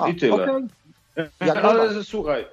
I tyle. Okay. Ale słuchaj,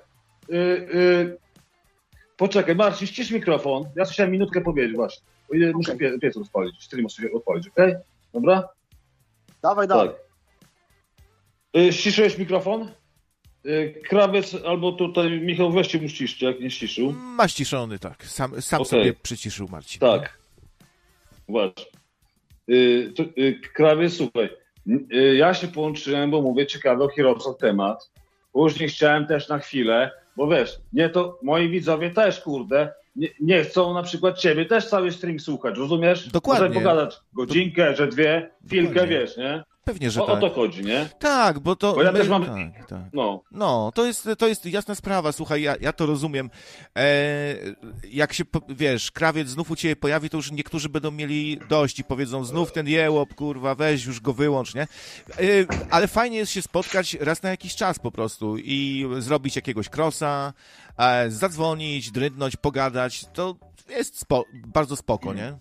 poczekaj, Marcin, ścisz mikrofon. Ja chciałem minutkę powiedzieć właśnie. Muszę piec odpalić, stream muszę odpalić, okej? Dobra? Dawaj. Tak. Ściszyłeś mikrofon? Krawiec albo tutaj Michał, weźcie mu ściszcie, jak nie ściszył. Ma ściszony, tak. Sam sobie przyciszył Marcin. Tak. Właśnie. Krawiec, słuchaj, ja się połączyłem, bo mówię ciekawy o Heroesach temat. Później chciałem też na chwilę, bo wiesz, nie to moi widzowie też, kurde, nie chcą na przykład ciebie też cały stream słuchać, rozumiesz? Dokładnie. Może pogadać godzinkę, że dwie, chwilkę, wiesz, nie? Pewnie, że o to chodzi, nie? Tak, bo to... Bo ja też mam... Tak. No, to jest jasna sprawa, słuchaj, ja to rozumiem. Jak się, wiesz, krawiec znów u ciebie pojawi, to już niektórzy będą mieli dość i powiedzą, znów ten jełop, kurwa, weź, już go wyłącz, nie? Ale fajnie jest się spotkać raz na jakiś czas po prostu i zrobić jakiegoś crossa, zadzwonić, drydnąć, pogadać, to jest bardzo spoko, nie?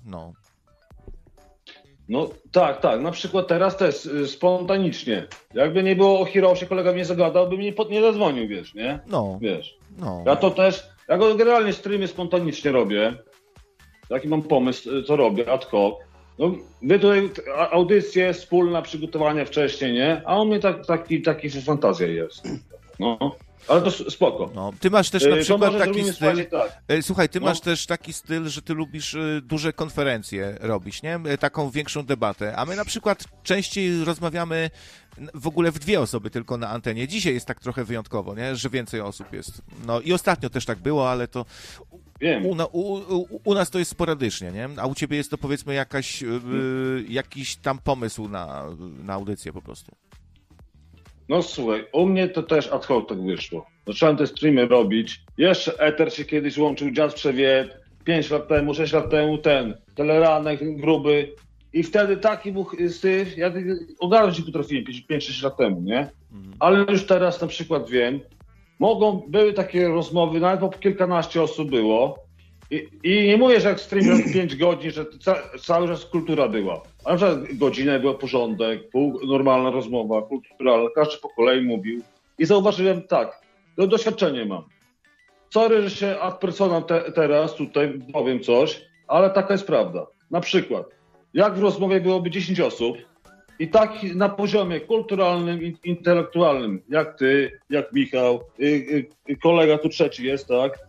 No tak, na przykład teraz też spontanicznie. Jakby nie było o Heroesie, kolega mnie zagadał, by mnie nie zadzwonił, wiesz, nie? Wiesz. Ja to też, ja go generalnie streamy spontanicznie robię. Taki mam pomysł, co robię, ad hoc. No, wy tutaj audycje, wspólna przygotowania wcześniej, nie? A u mnie taki fantazja jest. No. Ale to spoko. Ty masz też na przykład taki styl. Tak. Słuchaj, ty masz też taki styl, że ty lubisz duże konferencje robić, nie? Taką większą debatę. A my na przykład częściej rozmawiamy w ogóle w dwie osoby tylko na antenie. Dzisiaj jest tak trochę wyjątkowo, nie? Że więcej osób jest. No i ostatnio też tak było, ale to wiem. U nas to jest sporadycznie, nie? A u ciebie jest to powiedzmy jakiś tam pomysł na audycję po prostu. No słuchaj, u mnie to też ad hoc tak wyszło. Zacząłem te streamy robić. Jeszcze Ether się kiedyś łączył, Jazz Przewiet, 5 lat temu, 6 lat temu Teleranek gruby. I wtedy taki był syf, ja ogarnąć się potrafiłem 5-6 lat temu, nie? Ale już teraz na przykład wiem, były takie rozmowy, nawet po kilkanaście osób było. I nie mówię, że jak stream 5 godzin, że cały czas kultura była. Ale na przykład godzinę był porządek, normalna rozmowa kulturalna, każdy po kolei mówił. I zauważyłem tak, doświadczenie mam. Sorry, że się ad personam teraz tutaj powiem coś, ale taka jest prawda. Na przykład, jak w rozmowie byłoby 10 osób i tak na poziomie kulturalnym, intelektualnym, jak ty, jak Michał, kolega tu trzeci jest, tak?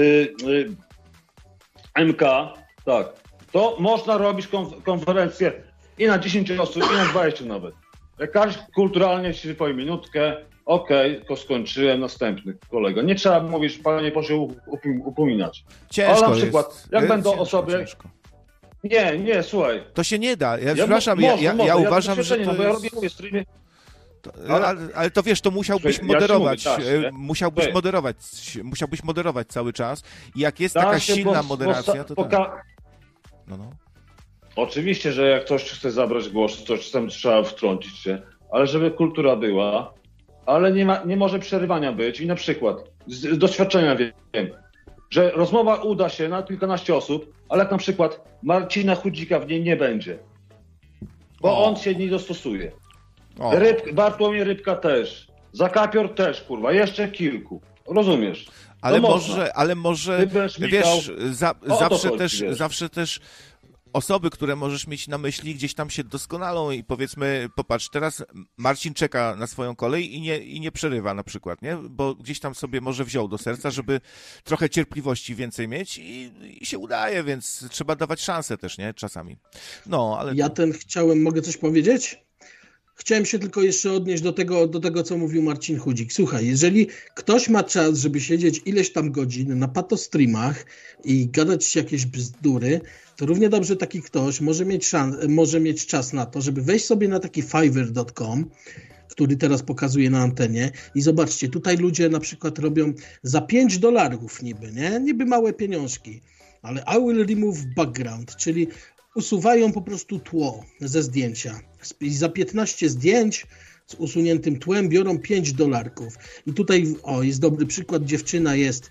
MK, tak, to można robić konferencję i na 10 osób, i na 20 nawet. Jak każdy kulturalnie się wypowie minutkę, to skończyłem, następny kolega. Nie trzeba mówić, panie, proszę upominać. Ciężko ale na przykład, jest. Jak będą ciężko, osoby... Ciężko. Nie, słuchaj. To się nie da. Przepraszam, ja uważam, że to bo ja robię streamy. Ale to wiesz, to musiałbyś moderować. Mówię, Musiałbyś moderować cały czas. I jak jest taka silna moderacja, to tak. No. Oczywiście, że jak ktoś chce zabrać głos, coś tam trzeba wtrącić się, ale żeby kultura była, ale nie może przerywania być. I na przykład z doświadczenia wiem, że rozmowa uda się na kilkanaście osób, ale jak na przykład Marcina Chudzika w niej nie będzie, bo on się nie dostosuje. Bartłomiej Rybka też. Zakapior też, kurwa. Jeszcze kilku. Rozumiesz? Ale może wiesz, zawsze też osoby, które możesz mieć na myśli, gdzieś tam się doskonalą i powiedzmy, popatrz, teraz Marcin czeka na swoją kolej i nie przerywa na przykład, nie? Bo gdzieś tam sobie może wziął do serca, żeby trochę cierpliwości więcej mieć i się udaje, więc trzeba dawać szansę też, nie? Czasami. Ale... Ja mogę coś powiedzieć? Chciałem się tylko jeszcze odnieść do tego, co mówił Marcin Chudzik. Słuchaj, jeżeli ktoś ma czas, żeby siedzieć ileś tam godzin na patostreamach i gadać jakieś bzdury, to równie dobrze taki ktoś może mieć czas na to, żeby wejść sobie na taki fiverr.com, który teraz pokazuje na antenie i zobaczcie, tutaj ludzie na przykład robią za $5 niby, nie? Niby małe pieniążki, ale I will remove background, czyli usuwają po prostu tło ze zdjęcia. I za 15 zdjęć z usuniętym tłem biorą $5. I tutaj, jest dobry przykład, dziewczyna jest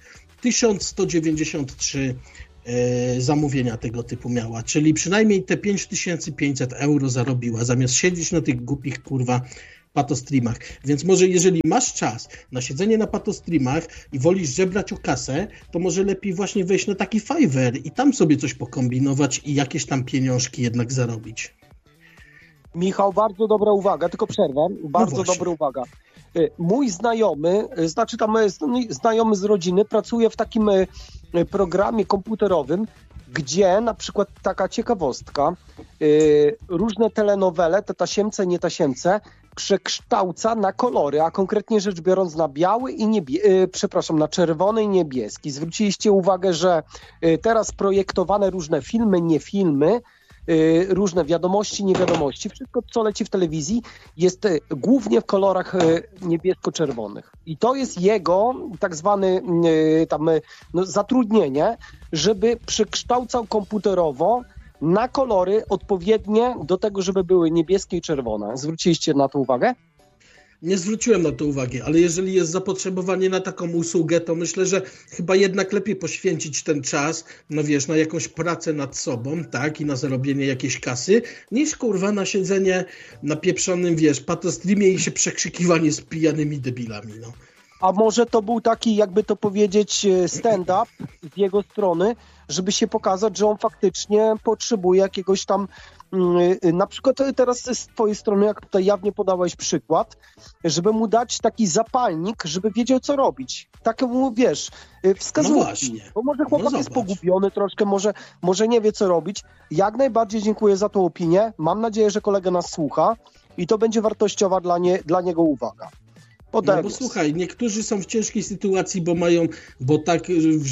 1193 zamówienia tego typu miała, czyli przynajmniej te 5500 euro zarobiła, zamiast siedzieć na tych głupich, kurwa, patostreamach. Więc może jeżeli masz czas na siedzenie na patostreamach i wolisz żebrać o kasę, to może lepiej właśnie wejść na taki Fiverr i tam sobie coś pokombinować i jakieś tam pieniążki jednak zarobić. Michał, bardzo dobra uwaga, tylko przerwę. Bardzo dobra uwaga. Mój znajomy, znaczy tam znajomy z rodziny, pracuje w takim programie komputerowym, gdzie na przykład taka ciekawostka, różne telenowele, te tasiemce, nie tasiemce, przekształca na kolory, a konkretnie rzecz biorąc na biały i na czerwony i niebieski. Zwróciliście uwagę, że teraz projektowane różne filmy, nie filmy, różne wiadomości, niewiadomości, wszystko co leci w telewizji jest głównie w kolorach niebiesko-czerwonych. I to jest jego tak zwany zatrudnienie, żeby przekształcał komputerowo na kolory odpowiednie do tego, żeby były niebieskie i czerwone. Zwróciliście na to uwagę? Nie zwróciłem na to uwagi, ale jeżeli jest zapotrzebowanie na taką usługę, to myślę, że chyba jednak lepiej poświęcić ten czas, no wiesz, na jakąś pracę nad sobą, tak, i na zarobienie jakiejś kasy, niż kurwa na siedzenie na pieprzonym, wiesz, patostreamie i się przekrzykiwanie z pijanymi debilami, no. A może to był taki, jakby to powiedzieć, stand-up z jego strony, żeby się pokazać, że on faktycznie potrzebuje jakiegoś tam, na przykład teraz z twojej strony, jak tutaj jawnie podałeś przykład, żeby mu dać taki zapalnik, żeby wiedział, co robić. Takie mu, wiesz, wskazówki. No właśnie. Bo może chłopak jest pogubiony troszkę, może nie wie, co robić. Jak najbardziej dziękuję za tą opinię. Mam nadzieję, że kolega nas słucha i to będzie wartościowa dla niego uwaga. No bo słuchaj, niektórzy są w ciężkiej sytuacji, bo tak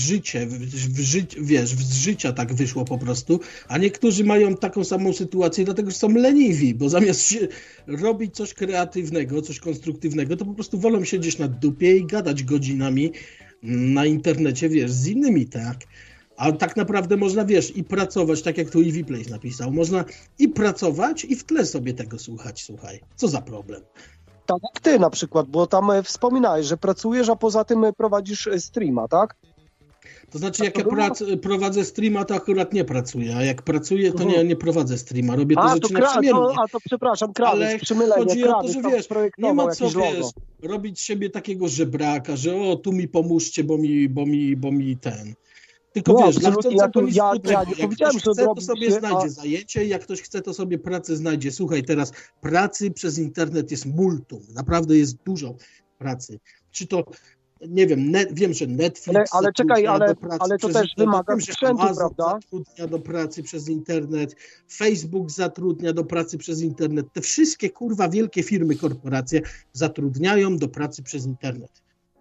z życia tak wyszło po prostu, a niektórzy mają taką samą sytuację, dlatego że są leniwi, bo zamiast robić coś kreatywnego, coś konstruktywnego, to po prostu wolą siedzieć na dupie i gadać godzinami na internecie, wiesz, z innymi, tak? A tak naprawdę można, wiesz, i pracować, tak jak tu Ivy Place napisał, można i pracować i w tle sobie tego słuchać, słuchaj. Co za problem? Tak jak ty na przykład, bo tam wspominałeś, że pracujesz, a poza tym prowadzisz streama, tak? To znaczy, jak ja prowadzę streama, to akurat nie pracuję, a jak pracuję, to nie prowadzę streama, robię te rzeczy naprzemiennie. Przepraszam, krawiec, ale przymylenie, chodzi o to, że wiesz, nie ma co, wiesz, robić siebie takiego żebraka, że tu mi pomóżcie, bo mi ten... Tylko wiesz, dla chcącego nic złotego. Jak ktoś chce, to sobie znajdzie zajęcie, jak ktoś chce, to sobie pracę znajdzie. Słuchaj, teraz pracy przez internet jest multum, naprawdę jest dużo pracy. Czy to, nie wiem, wiem, że Netflix ale czekaj, ale to też wymaga sprzętu, Amazon prawda? zatrudnia do pracy przez internet, Facebook zatrudnia do pracy przez internet. Te wszystkie, kurwa, wielkie firmy, korporacje zatrudniają do pracy przez internet.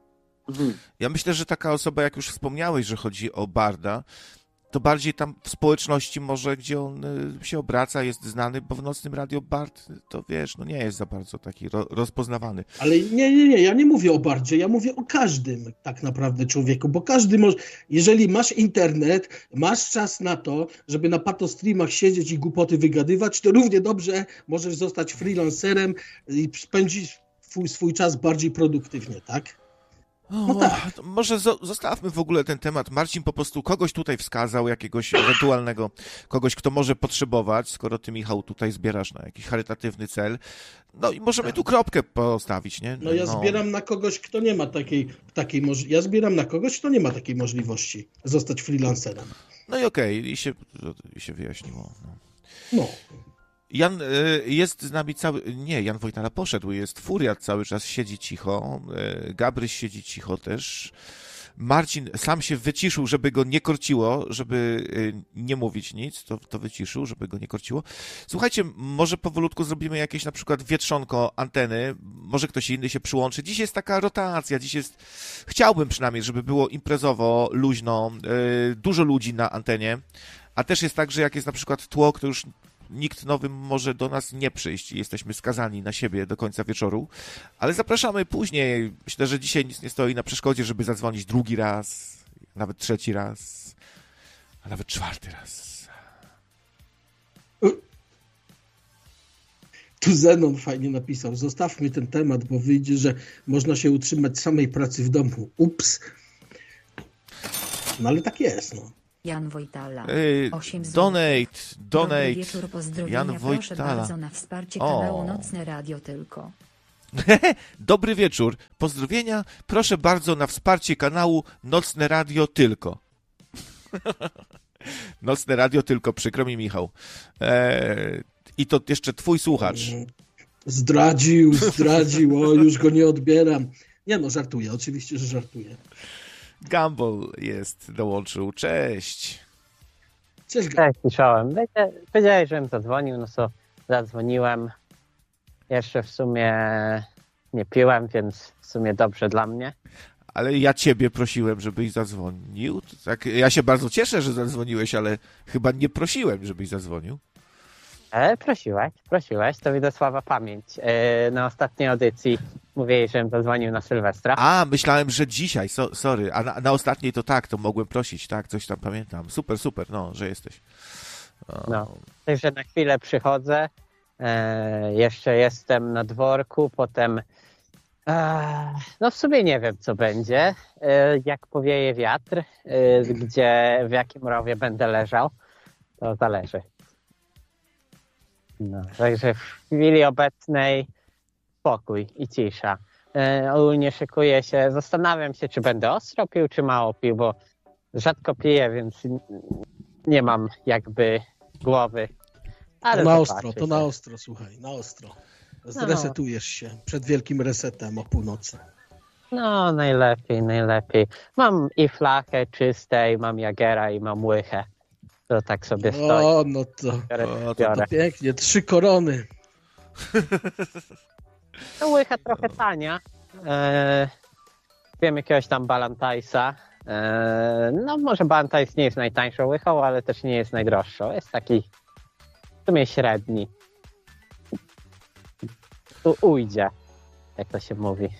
Ja myślę, że taka osoba, jak już wspomniałeś, że chodzi o barda, to bardziej tam w społeczności może, gdzie on się obraca, jest znany, bo w Nocnym Radio bard, to wiesz, no nie jest za bardzo taki rozpoznawany. Ale nie, ja nie mówię o bardzie, ja mówię o każdym tak naprawdę człowieku, bo każdy może, jeżeli masz internet, masz czas na to, żeby na patostreamach siedzieć i głupoty wygadywać, to równie dobrze możesz zostać freelancerem i spędzić swój czas bardziej produktywnie, tak? No tak. Może zostawmy w ogóle ten temat. Marcin po prostu kogoś tutaj wskazał, jakiegoś ewentualnego, kogoś, kto może potrzebować, skoro ty, Michał, tutaj zbierasz na jakiś charytatywny cel. No i możemy tu kropkę postawić, nie? No ja zbieram na kogoś, kto nie ma ja zbieram na kogoś, kto nie ma takiej możliwości zostać freelancerem. No i okej, i się wyjaśniło. No. Jan jest z nami Jan Wojtala poszedł, jest Furiat cały czas, siedzi cicho, Gabryś siedzi cicho też, Marcin sam się wyciszył, żeby go nie korciło, żeby nie mówić nic, to wyciszył, żeby go nie korciło. Słuchajcie, może powolutku zrobimy jakieś na przykład wietrzonko anteny, może ktoś inny się przyłączy. Dziś jest taka rotacja, chciałbym przynajmniej, żeby było imprezowo, luźno, dużo ludzi na antenie, a też jest tak, że jak jest na przykład tło, to już nikt nowy może do nas nie przyjść i jesteśmy skazani na siebie do końca wieczoru, ale zapraszamy później. Myślę, że dzisiaj nic nie stoi na przeszkodzie, żeby zadzwonić drugi raz, nawet trzeci raz, a nawet czwarty raz. Tu Zenon fajnie napisał, zostawmy ten temat, bo wyjdzie, że można się utrzymać samej pracy w domu. Ups. No ale tak jest, no. Jan Wojtala. 8 Donate. Wieczór, pozdrowienia. Jan Wojtala. Proszę bardzo na wsparcie kanału Nocne Radio tylko. Dobry wieczór. Pozdrowienia. Proszę bardzo na wsparcie kanału Nocne Radio Tylko. Nocne Radio Tylko, przykro mi, Michał. I to jeszcze twój słuchacz. Zdradził, o, już go nie odbieram. Nie no, żartuję, oczywiście, że żartuję. Gumball dołączył. Cześć. Cześć, słyszałem. Wiedziałeś, żebym zadzwonił, no to zadzwoniłem. Jeszcze w sumie nie piłem, więc w sumie dobrze dla mnie. Ale ja ciebie prosiłem, żebyś zadzwonił. Tak, ja się bardzo cieszę, że zadzwoniłeś, ale chyba nie prosiłem, żebyś zadzwonił. Prosiłeś, to widzę słaba pamięć. Na ostatniej audycji mówiłeś, żebym zadzwonił na Sylwestra. A, myślałem, że dzisiaj, sorry, a na ostatniej to tak, to mogłem prosić, tak, coś tam pamiętam. Super, no, że jesteś. No, także na chwilę przychodzę, jeszcze jestem na dworku, potem no w sumie nie wiem, co będzie, jak powieje wiatr, w jakim rowie będę leżał, to zależy. No, także w chwili obecnej spokój i cisza. Ogólnie szykuję się, zastanawiam się, czy będę ostro pił, czy mało pił, bo rzadko piję, więc nie mam jakby głowy. Ale to na ostro, słuchaj, na ostro. Zresetujesz się przed wielkim resetem o północy. No, najlepiej. Mam i flachę czystej, mam Jagera i mam łychę. To tak sobie stoi. O, no to pięknie. 3 korony. No, łycha trochę tania. Wiem jakiegoś tam Ballantysa. No może Ballantyse nie jest najtańszą łychą, ale też nie jest najdroższą. Jest taki w sumie średni. Tu ujdzie, jak to się mówi.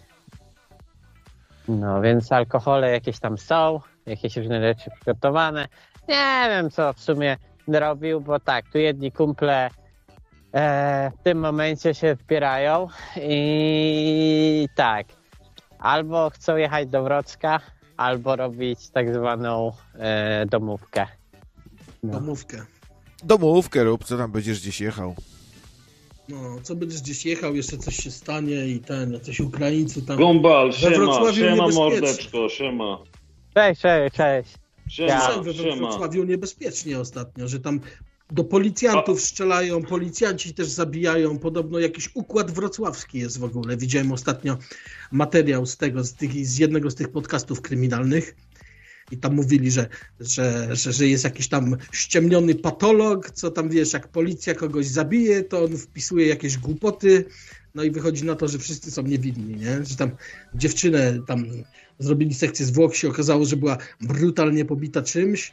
No więc alkohole jakieś tam są, jakieś różne rzeczy przygotowane. Nie wiem, co w sumie robił, bo tak, tu jedni kumple w tym momencie się zbierają i tak, albo chcą jechać do Wrocka, albo robić tak zwaną domówkę. No. Domówkę rób, co tam będziesz gdzieś jechał. No, co będziesz gdzieś jechał, jeszcze coś się stanie i coś Ukraińcy tam... Gumball, siema mordeczko, siema. Cześć. Słyszałem, że we Wrocławiu niebezpiecznie ostatnio, że tam do policjantów strzelają, policjanci też zabijają, podobno jakiś układ wrocławski jest w ogóle. Widziałem ostatnio materiał z jednego z tych podcastów kryminalnych i tam mówili, że jest jakiś tam ściemniony patolog, co tam wiesz, jak policja kogoś zabije, to on wpisuje jakieś głupoty, no i wychodzi na to, że wszyscy są niewinni, nie? Że tam dziewczynę tam zrobili sekcję zwłok, się okazało, że była brutalnie pobita czymś,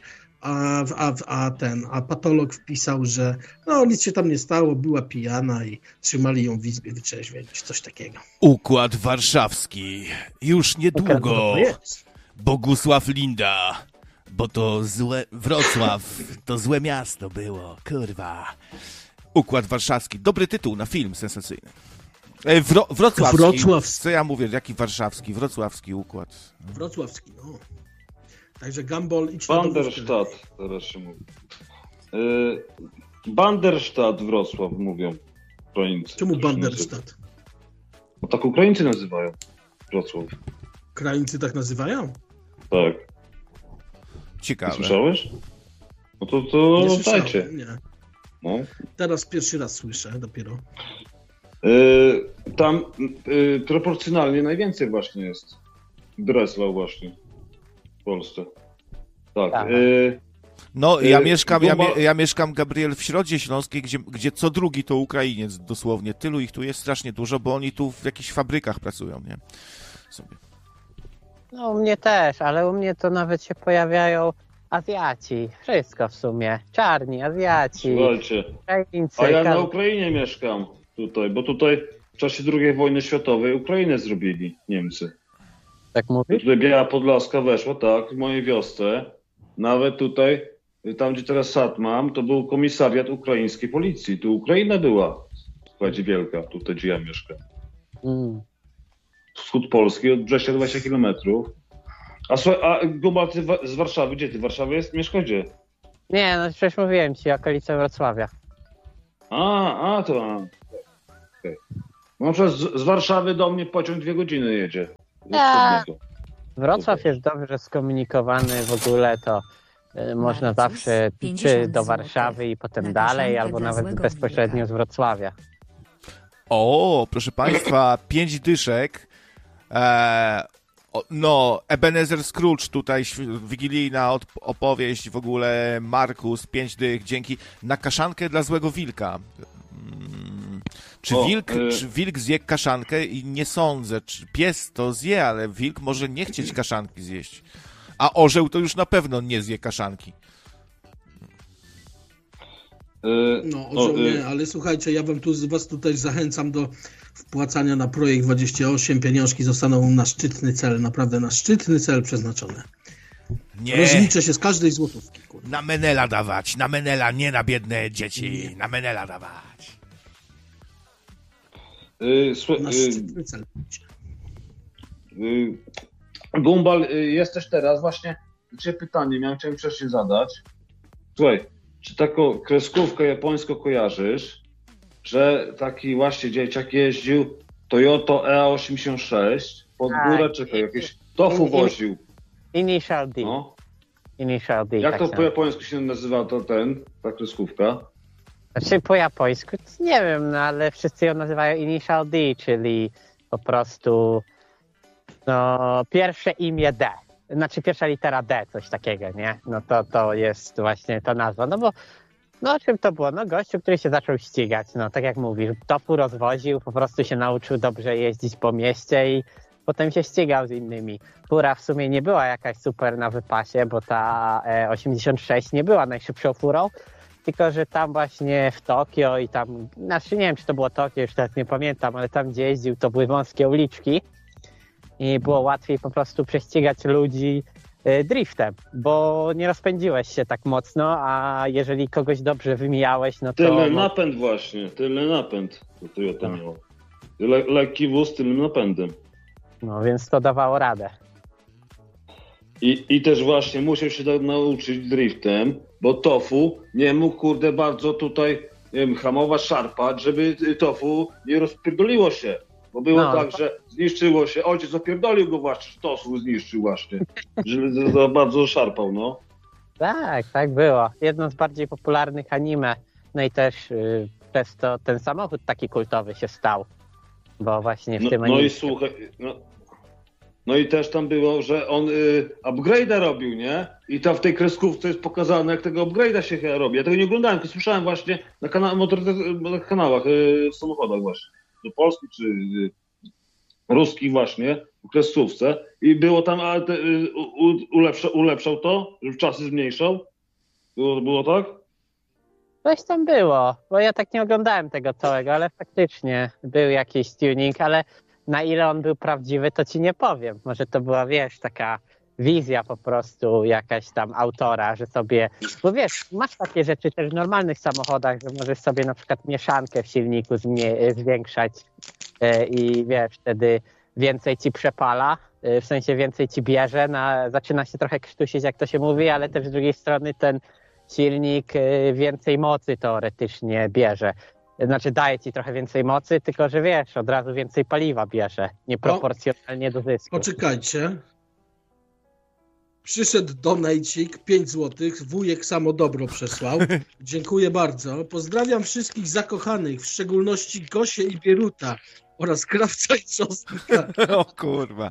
a patolog wpisał, że no nic się tam nie stało, była pijana i trzymali ją w izbie wytrzeźwień, czy coś takiego. Układ Warszawski. Już niedługo. Bogusław Linda. Bo to Wrocław to złe miasto było, kurwa. Układ Warszawski. Dobry tytuł na film sensacyjny. Wrocławski. Co ja mówię? Jaki warszawski? Wrocławski układ. Wrocławski, no. Także Gumball i Banderstadt, teraz się mówi. Banderstadt Wrocław mówią Ukraińcy. Czemu Banderstadt? No tak Ukraińcy nazywają Wrocław. Ukraińcy tak nazywają? Tak. Ciekawe. Słyszałeś? No to dajcie. Nie. No. Teraz pierwszy raz słyszę dopiero. Tam proporcjonalnie najwięcej właśnie jest. Breslau właśnie. W Polsce. Tak. No, ja mieszkam, Gabriel, w Środzie Śląskiej, gdzie co drugi to Ukrainiec dosłownie. Tylu ich tu jest strasznie dużo, bo oni tu w jakichś fabrykach pracują, nie? Sobie. No u mnie też, ale u mnie to nawet się pojawiają Azjaci. Wszystko w sumie. Czarni, Azjaci. Słuchajcie, Ukraińcy, a ja na Ukrainie mieszkam tutaj, bo tutaj w czasie II wojny światowej Ukrainę zrobili Niemcy. Tak mówisz? Tutaj Biała Podlaska weszła, tak, w mojej wiosce. Nawet tutaj, tam gdzie teraz sad mam, to był komisariat ukraińskiej policji. Tu Ukraina była, słuchajcie, wielka, tutaj gdzie ja mieszkam. Wschód Polski, od Brześcia 20 kilometrów. A słuchaj, Gumball, ty z Warszawy, gdzie ty? W Warszawie mieszkasz gdzie? Nie, no przecież mówiłem ci, okolice Wrocławia. Okay. No z Warszawy do mnie pociąg 2 godziny jedzie. Wrocław jest dobrze skomunikowany w ogóle, to można zawsze czy do Warszawy i potem dalej, albo nawet bezpośrednio z Wrocławia. O, proszę Państwa, 5 dyszek. No, Ebenezer Scrooge tutaj, wigilijna opowieść, w ogóle Markus, 5 dych, dzięki. Na kaszankę dla złego wilka. Czy wilk zje kaszankę? I nie sądzę. Czy pies to zje, ale wilk może nie chcieć kaszanki zjeść. A orzeł to już na pewno nie zje kaszanki. No, orzeł nie, ale słuchajcie, ja was tutaj zachęcam do wpłacania na projekt 28. Pieniążki zostaną na szczytny cel, naprawdę na szczytny cel przeznaczone. Nie. Rozliczę się z każdej złotówki. Kurwa. Na Menela dawać, na Menela, nie na biedne dzieci. Nie. Na Menela dawać. Na szczytny cel. Gumbal, jesteś teraz właśnie, pytanie chciałem wcześniej zadać. Słuchaj, czy taką kreskówkę japońską kojarzysz, że taki właśnie dzieciak jeździł Toyota EA86 pod górę, jakieś tofu woził. Initial D. No. Initial D. Jak tak to po japońsku się nazywa ta kreskówka? Znaczy po japońsku, nie wiem, no ale wszyscy ją nazywają Initial D, czyli po prostu pierwsze imię D. Znaczy pierwsza litera D, coś takiego, nie? No to jest właśnie ta nazwa. No bo, o czym to było? No gościu, który się zaczął ścigać, tak jak mówisz, tofu rozwoził, po prostu się nauczył dobrze jeździć po mieście i potem się ścigał z innymi. Fura w sumie nie była jakaś super na wypasie, bo ta 86 nie była najszybszą furą, tylko że tam właśnie w Tokio i tam, nie wiem, czy to było Tokio, już teraz nie pamiętam, ale tam gdzie jeździł, to były wąskie uliczki i było łatwiej po prostu prześcigać ludzi driftem, bo nie rozpędziłeś się tak mocno, a jeżeli kogoś dobrze wymijałeś, no to... Tyle napęd to Toyota miało. Lekki wóz, tylnym napędem. No więc to dawało radę. I też właśnie musiał się nauczyć driftem, bo tofu nie mógł, bardzo tutaj, nie wiem, hamować, szarpać, żeby tofu nie rozpierdoliło się. Bo było tak, że zniszczyło się, ojciec opierdolił go właśnie, tofu zniszczył właśnie, że za bardzo szarpał, no. Tak było. Jedno z bardziej popularnych anime, no i też przez to ten samochód taki kultowy się stał, bo właśnie w tym anime... No i słuchaj, no i też tam było, że on upgrade'a robił, nie? I tam w tej kreskówce jest pokazane, jak tego upgrade'a się robi. Ja tego nie oglądałem, tylko słyszałem właśnie na kanałach, w samochodach właśnie. Do Polski czy ruskich właśnie, w kreskówce. I było tam, ale ulepszał to, żeby czasy zmniejszał. Było tak? Coś tam było, bo ja tak nie oglądałem tego całego, ale faktycznie był jakiś tuning, ale na ile on był prawdziwy, to ci nie powiem. Może to była, taka wizja po prostu jakaś tam autora, że sobie, bo masz takie rzeczy też w normalnych samochodach, że możesz sobie na przykład mieszankę w silniku zwiększać i wtedy więcej ci przepala, w sensie więcej ci bierze, zaczyna się trochę krztusić, jak to się mówi, ale też z drugiej strony ten silnik więcej mocy teoretycznie bierze. Znaczy daje ci trochę więcej mocy, tylko że od razu więcej paliwa bierze, nieproporcjonalnie do zysku. Poczekajcie. Przyszedł donajcik, 5 zł, wujek samo dobro przesłał. Dziękuję bardzo. Pozdrawiam wszystkich zakochanych, w szczególności Gosię i Bieruta oraz Krawca i Czosnka. O kurwa.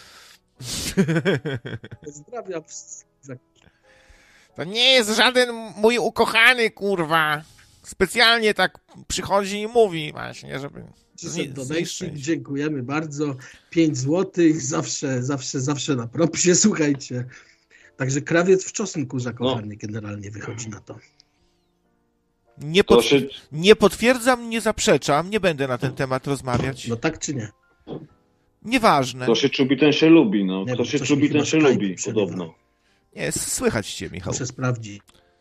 Pozdrawiam wszystkich. To nie jest żaden mój ukochany, kurwa. Specjalnie tak przychodzi i mówi właśnie, żeby zniszczyć. Dziękujemy bardzo. 5 zł, zawsze na propsie, słuchajcie. Także krawiec w czosnku zakochany generalnie wychodzi na to. Nie potwierdzam, nie zaprzeczam, nie będę na ten temat rozmawiać. No tak czy nie? Nieważne. Kto się czubi, ten się lubi, no. Kto się czubi, ten się lubi, podobno. Nie, słychać cię, Michał. Muszę sprawdzić.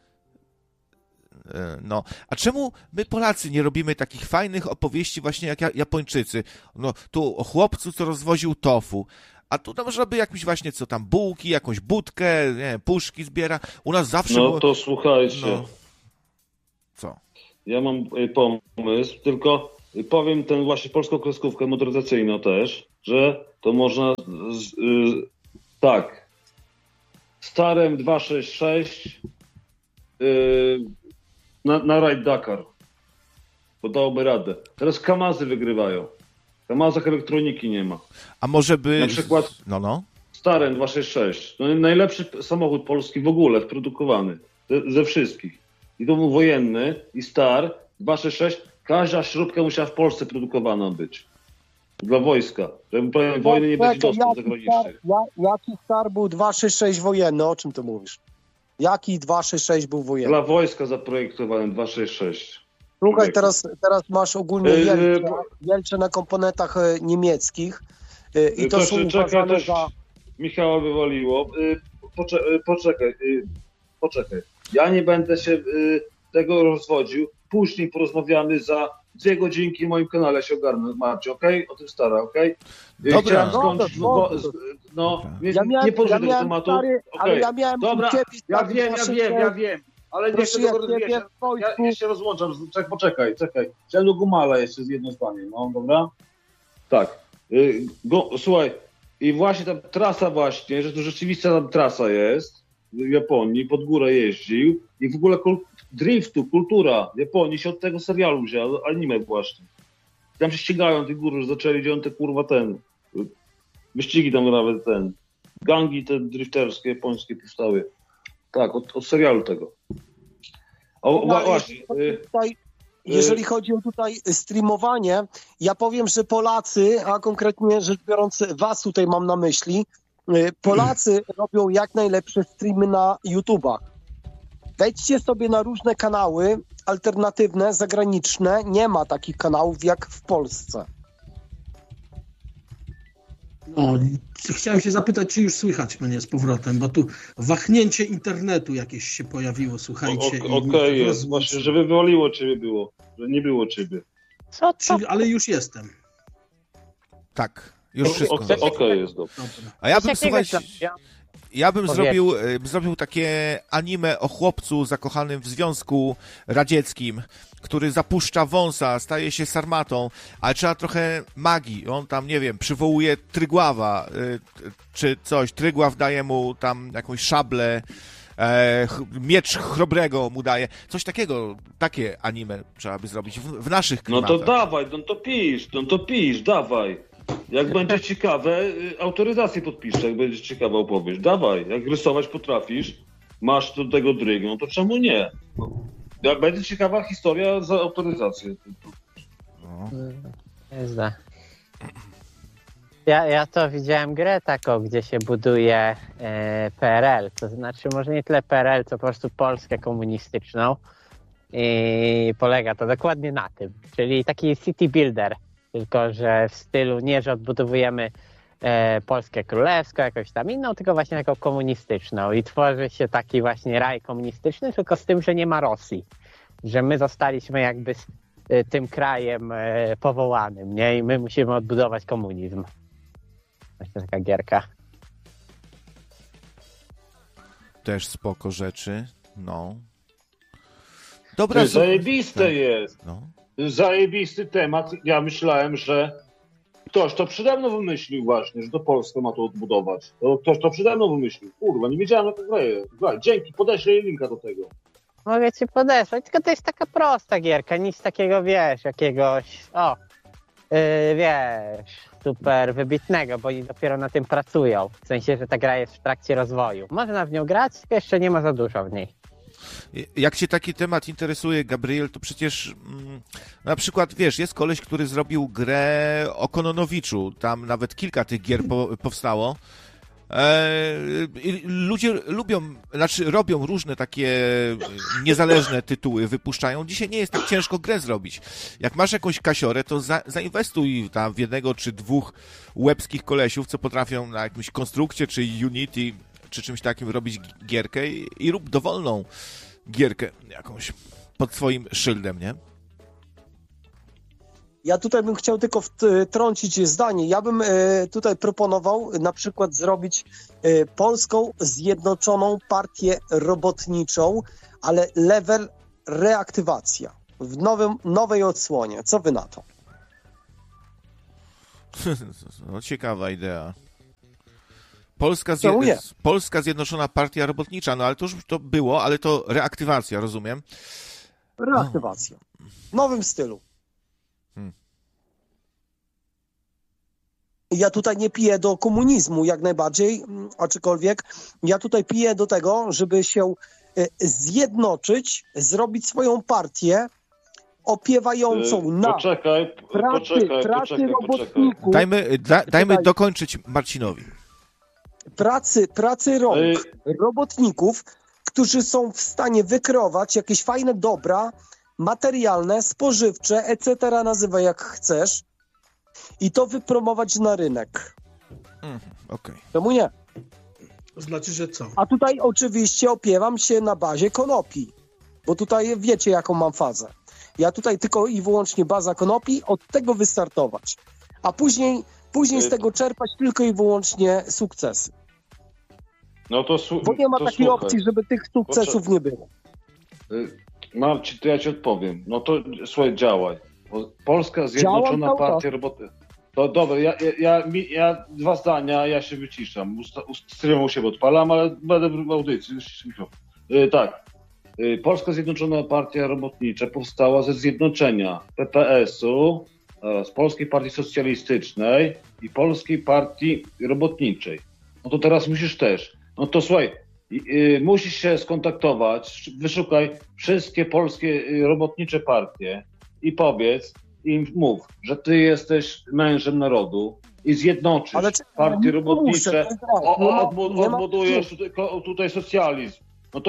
No, a czemu my Polacy nie robimy takich fajnych opowieści właśnie jak Japończycy? No, tu o chłopcu, co rozwoził tofu, a tu można by jakimś właśnie, co tam, bułki, jakąś budkę, nie, puszki zbiera. U nas zawsze... No to słuchajcie. No. Co? Ja mam pomysł, tylko powiem tę właśnie polską kreskówkę motoryzacyjną też, że to można tak, starem 266 na Rajd Dakar, bo dałoby radę. Teraz Kamazy wygrywają. W Kamazach elektroniki nie ma. A może by... Na przykład Starem 266. No, najlepszy samochód polski w ogóle wyprodukowany. Ze wszystkich. I to był wojenny i Star 266. Każda śrubka musiała w Polsce produkowana być. Dla wojska. Żeby wojny nie będzie dostęp zagranicznych. Jaki Star był 266 wojenny? O czym ty mówisz? Jaki 266 był wojenny? Dla wojska zaprojektowany 266. Słuchaj, teraz masz ogólnie Jelcze na komponentach niemieckich i to są uważane za... Michała wywaliło. Poczekaj. Ja nie będę się tego rozwodził. Później porozmawiamy za 2 godzinki w moim kanale się ogarnę, Marcie, okej? O tym stara, okej? Dobra. Nie poruszę tego tematu. Ale ja miałem dobra, ja wiem. Ale nie chcę tego rozwijać. Ja się rozłączam. Poczekaj. Chciałem do Gumala jeszcze z jedno zdanie, no dobra? Tak. Słuchaj, i właśnie ta trasa właśnie, że to rzeczywiście ta trasa jest w Japonii, pod górę jeździł i w ogóle driftu, kultura Japonii się od tego serialu wzięła, anime właśnie. Tam się ścigają tych gór, że zaczęli, gdzie on te wyścigi tam nawet gangi te drifterskie japońskie powstały. Tak, od serialu tego. Właśnie. Jeżeli chodzi o tutaj streamowanie, ja powiem, że Polacy, a konkretnie rzecz biorąc was tutaj mam na myśli, Polacy robią jak najlepsze streamy na YouTubach. Wejdźcie sobie na różne kanały alternatywne, zagraniczne. Nie ma takich kanałów jak w Polsce. Chciałem się zapytać, czy już słychać mnie z powrotem, bo tu wahnięcie internetu jakieś się pojawiło, słuchajcie. Okej, jest. Właśnie, że wywaliło ciebie było, że nie było ciebie. Ale już jestem. Tak, już wszystko. Okej, jest dobrze. A ja bym, słuchajcie... Ja bym zrobił takie anime o chłopcu zakochanym w Związku Radzieckim, który zapuszcza wąsa, staje się sarmatą, ale trzeba trochę magii. On tam, nie wiem, przywołuje Trygława, czy coś. Trygław daje mu tam jakąś szablę, miecz chrobrego mu daje. Coś takiego, takie anime trzeba by zrobić w naszych klimatach. No to dawaj, to pisz, dawaj. Jak będzie ciekawe, autoryzację podpiszę, jak będzie ciekawa opowieść. Dawaj, jak rysować potrafisz, masz do tego dryg, no to czemu nie? Jak będzie ciekawa historia za autoryzację. Ja to widziałem grę taką, gdzie się buduje PRL, to znaczy może nie tyle PRL, co po prostu Polskę komunistyczną i polega to dokładnie na tym, czyli taki city builder. Tylko że w stylu nie, że odbudowujemy Polskę królewską, jakąś tam inną, tylko właśnie taką komunistyczną. I tworzy się taki właśnie raj komunistyczny, tylko z tym, że nie ma Rosji. Że my zostaliśmy jakby tym krajem powołanym, nie? I my musimy odbudować komunizm. Właśnie taka gierka. Też spoko rzeczy, no. Dobra, zajebiste jest. No. Zajebisty temat. Ja myślałem, że ktoś to przede mną wymyślił właśnie, że to Polskę ma to odbudować. Ktoś to przede mną wymyślił. Kurwa, nie wiedziałem, jak to gra. Dzięki, podeślę linka do tego. Mogę ci podesłać, tylko to jest taka prosta gierka, nic takiego, wiesz, jakiegoś, super wybitnego, bo oni dopiero na tym pracują. W sensie, że ta gra jest w trakcie rozwoju. Można w nią grać, tylko jeszcze nie ma za dużo w niej. Jak cię taki temat interesuje, Gabriel, to przecież na przykład, wiesz, jest koleś, który zrobił grę o Kononowiczu, tam nawet kilka tych gier powstało. Ludzie robią różne takie niezależne tytuły, wypuszczają. Dzisiaj nie jest tak ciężko grę zrobić. Jak masz jakąś kasiorę, to zainwestuj tam w 1 czy 2 łebskich kolesiów, co potrafią na jakimś konstrukcie, czy Unity, czy czymś takim robić gierkę i rób dowolną gierkę jakąś pod swoim szyldem, nie? Ja tutaj bym chciał tylko wtrącić zdanie. Ja bym tutaj proponował na przykład zrobić polską zjednoczoną partię robotniczą, ale level reaktywacja w nowej odsłonie. Co wy na to? No, ciekawa idea. Polska Zjednoczona Partia Robotnicza, no ale to już to było, ale to reaktywacja, rozumiem? Reaktywacja. W nowym stylu. Ja tutaj nie piję do komunizmu jak najbardziej, aczkolwiek ja tutaj piję do tego, żeby się zjednoczyć, zrobić swoją partię opiewającą na pracy robotników. Dajmy dokończyć Marcinowi. Pracy rąk robotników, którzy są w stanie wykreować jakieś fajne dobra materialne, spożywcze, etc., nazywaj jak chcesz, i to wypromować na rynek. Okay. Czemu nie? To znaczy, że co? A tutaj oczywiście opiewam się na bazie konopi, bo tutaj wiecie, jaką mam fazę. Ja tutaj tylko i wyłącznie baza konopi, od tego wystartować, a później z tego czerpać tylko i wyłącznie sukcesy. No to bo nie ma takiej opcji, żeby tych sukcesów nie było. Marcin, to ja ci odpowiem. No to słuchaj, działaj. Polska Zjednoczona Partia Roboty. To dobra, ja dwa zdania, ja się wyciszam. Streamu się odpalam, ale będę w audycji. Tak. Polska Zjednoczona Partia Robotnicza powstała ze zjednoczenia PPS-u, z Polskiej Partii Socjalistycznej i Polskiej Partii Robotniczej. No to teraz musisz też. No to słuchaj, musisz się skontaktować, wyszukaj wszystkie polskie robotnicze partie i powiedz im, mów, że ty jesteś mężem narodu i zjednoczysz partie robotnicze, odbudujesz tutaj socjalizm.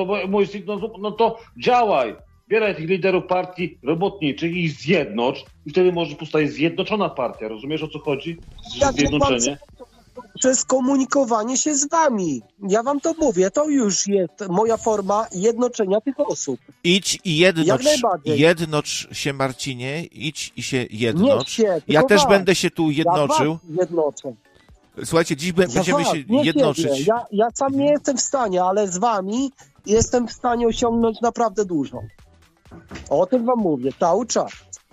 No to działaj. Bieraj tych liderów partii robotniczych i ich zjednocz i wtedy może powstać zjednoczona partia. Rozumiesz, o co chodzi? Zjednoczenie. Przez komunikowanie się z wami. Ja wam to mówię, to już jest moja forma jednoczenia tych osób. Idź i jednocz się, Marcinie, idź i się jednocz. Ja też będę się tu jednoczył. Ja jednoczę. Słuchajcie, dziś będziemy się jednoczyć. Ja sam nie jestem w stanie, ale z wami jestem w stanie osiągnąć naprawdę dużo. O tym wam mówię, cały czas.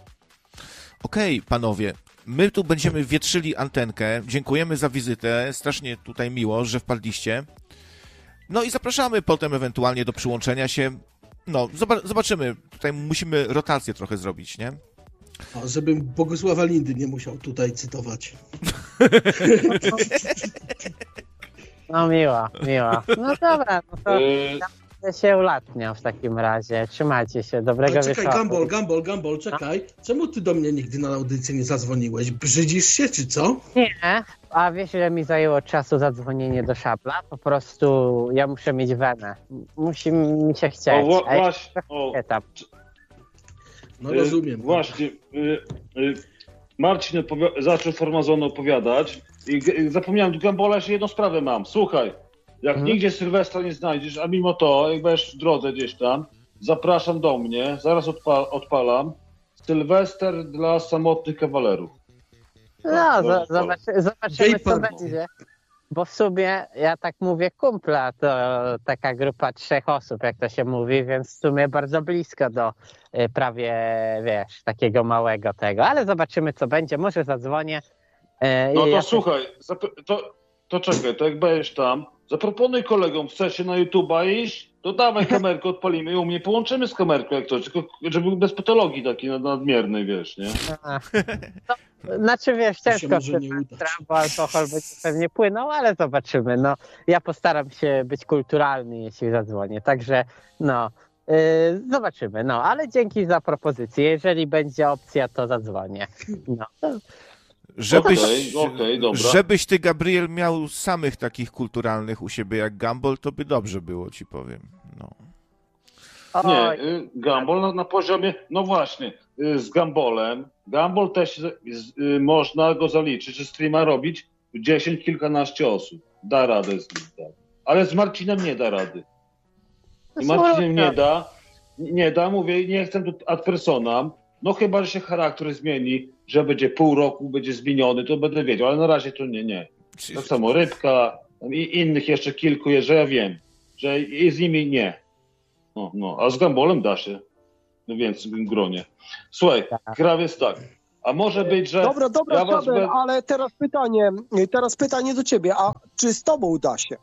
Okej, panowie. My tu będziemy wietrzyli antenkę. Dziękujemy za wizytę. Strasznie tutaj miło, że wpadliście. No i zapraszamy potem ewentualnie do przyłączenia się. No, zobaczymy. Tutaj musimy rotację trochę zrobić, nie? O, żebym Bogusława Lindy nie musiał tutaj cytować. No miło. No dobra, no to się ulatniam w takim razie. Trzymajcie się, dobrego wieczoru. Gumball, czekaj. Czemu ty do mnie nigdy na audycję nie zadzwoniłeś? Brzydzisz się, czy co? Nie, a wiesz, ile mi zajęło czasu zadzwonienie do Szabla? Po prostu ja muszę mieć wenę. Musi mi się chcieć. No rozumiem. Właśnie. Marcin zaczął Formazonu opowiadać i zapomniałem, Gambola, jeszcze jedną sprawę mam. Słuchaj, jak nigdzie Sylwestra nie znajdziesz, a mimo to, jak będziesz w drodze gdzieś tam, zapraszam do mnie, zaraz odpalam. Sylwester dla samotnych kawalerów. No, zobaczymy, co będzie. Bo w sumie, ja tak mówię, kumpla to taka grupa 3 osób, jak to się mówi, więc w sumie bardzo blisko do prawie, wiesz, takiego małego tego. Ale zobaczymy, co będzie. Może zadzwonię. No to słuchaj, to czekaj, to jak będziesz tam, zaproponuj kolegom, chcesz się na YouTube'a iść, to dawaj kamerkę, odpalimy i u mnie połączymy z kamerką jak to, tylko żeby był bez patologii takiej nadmiernej, wiesz, nie? Znaczy, wiesz, ciężko, bo alkohol będzie pewnie płynął, ale zobaczymy. No, ja postaram się być kulturalny, jeśli zadzwonię, także no, zobaczymy. No, ale dzięki za propozycję. Jeżeli będzie opcja, to zadzwonię. No. Żebyś ty, Gabriel, miał samych takich kulturalnych u siebie jak Gumball, to by dobrze było, ci powiem. No. Nie, Gumball na poziomie, no właśnie, z Gumballem. Gumball też można go zaliczyć, że streama robić 10, kilkanaście osób. Da radę z nim, tak. Ale z Marcinem nie da rady. I Marcinem nie da, mówię, nie chcę tu ad personam. No chyba, że się charakter zmieni, że będzie pół roku, będzie zmieniony, to będę wiedział, ale na razie to nie. Tak samo Rybka i innych jeszcze kilku, że ja wiem, że i z nimi nie. No, a z Gumballem da się, no więc w tym gronie. Słuchaj, krawiec tak, A może być, że... Dobra, ja was ale teraz pytanie do ciebie, a czy z tobą da się?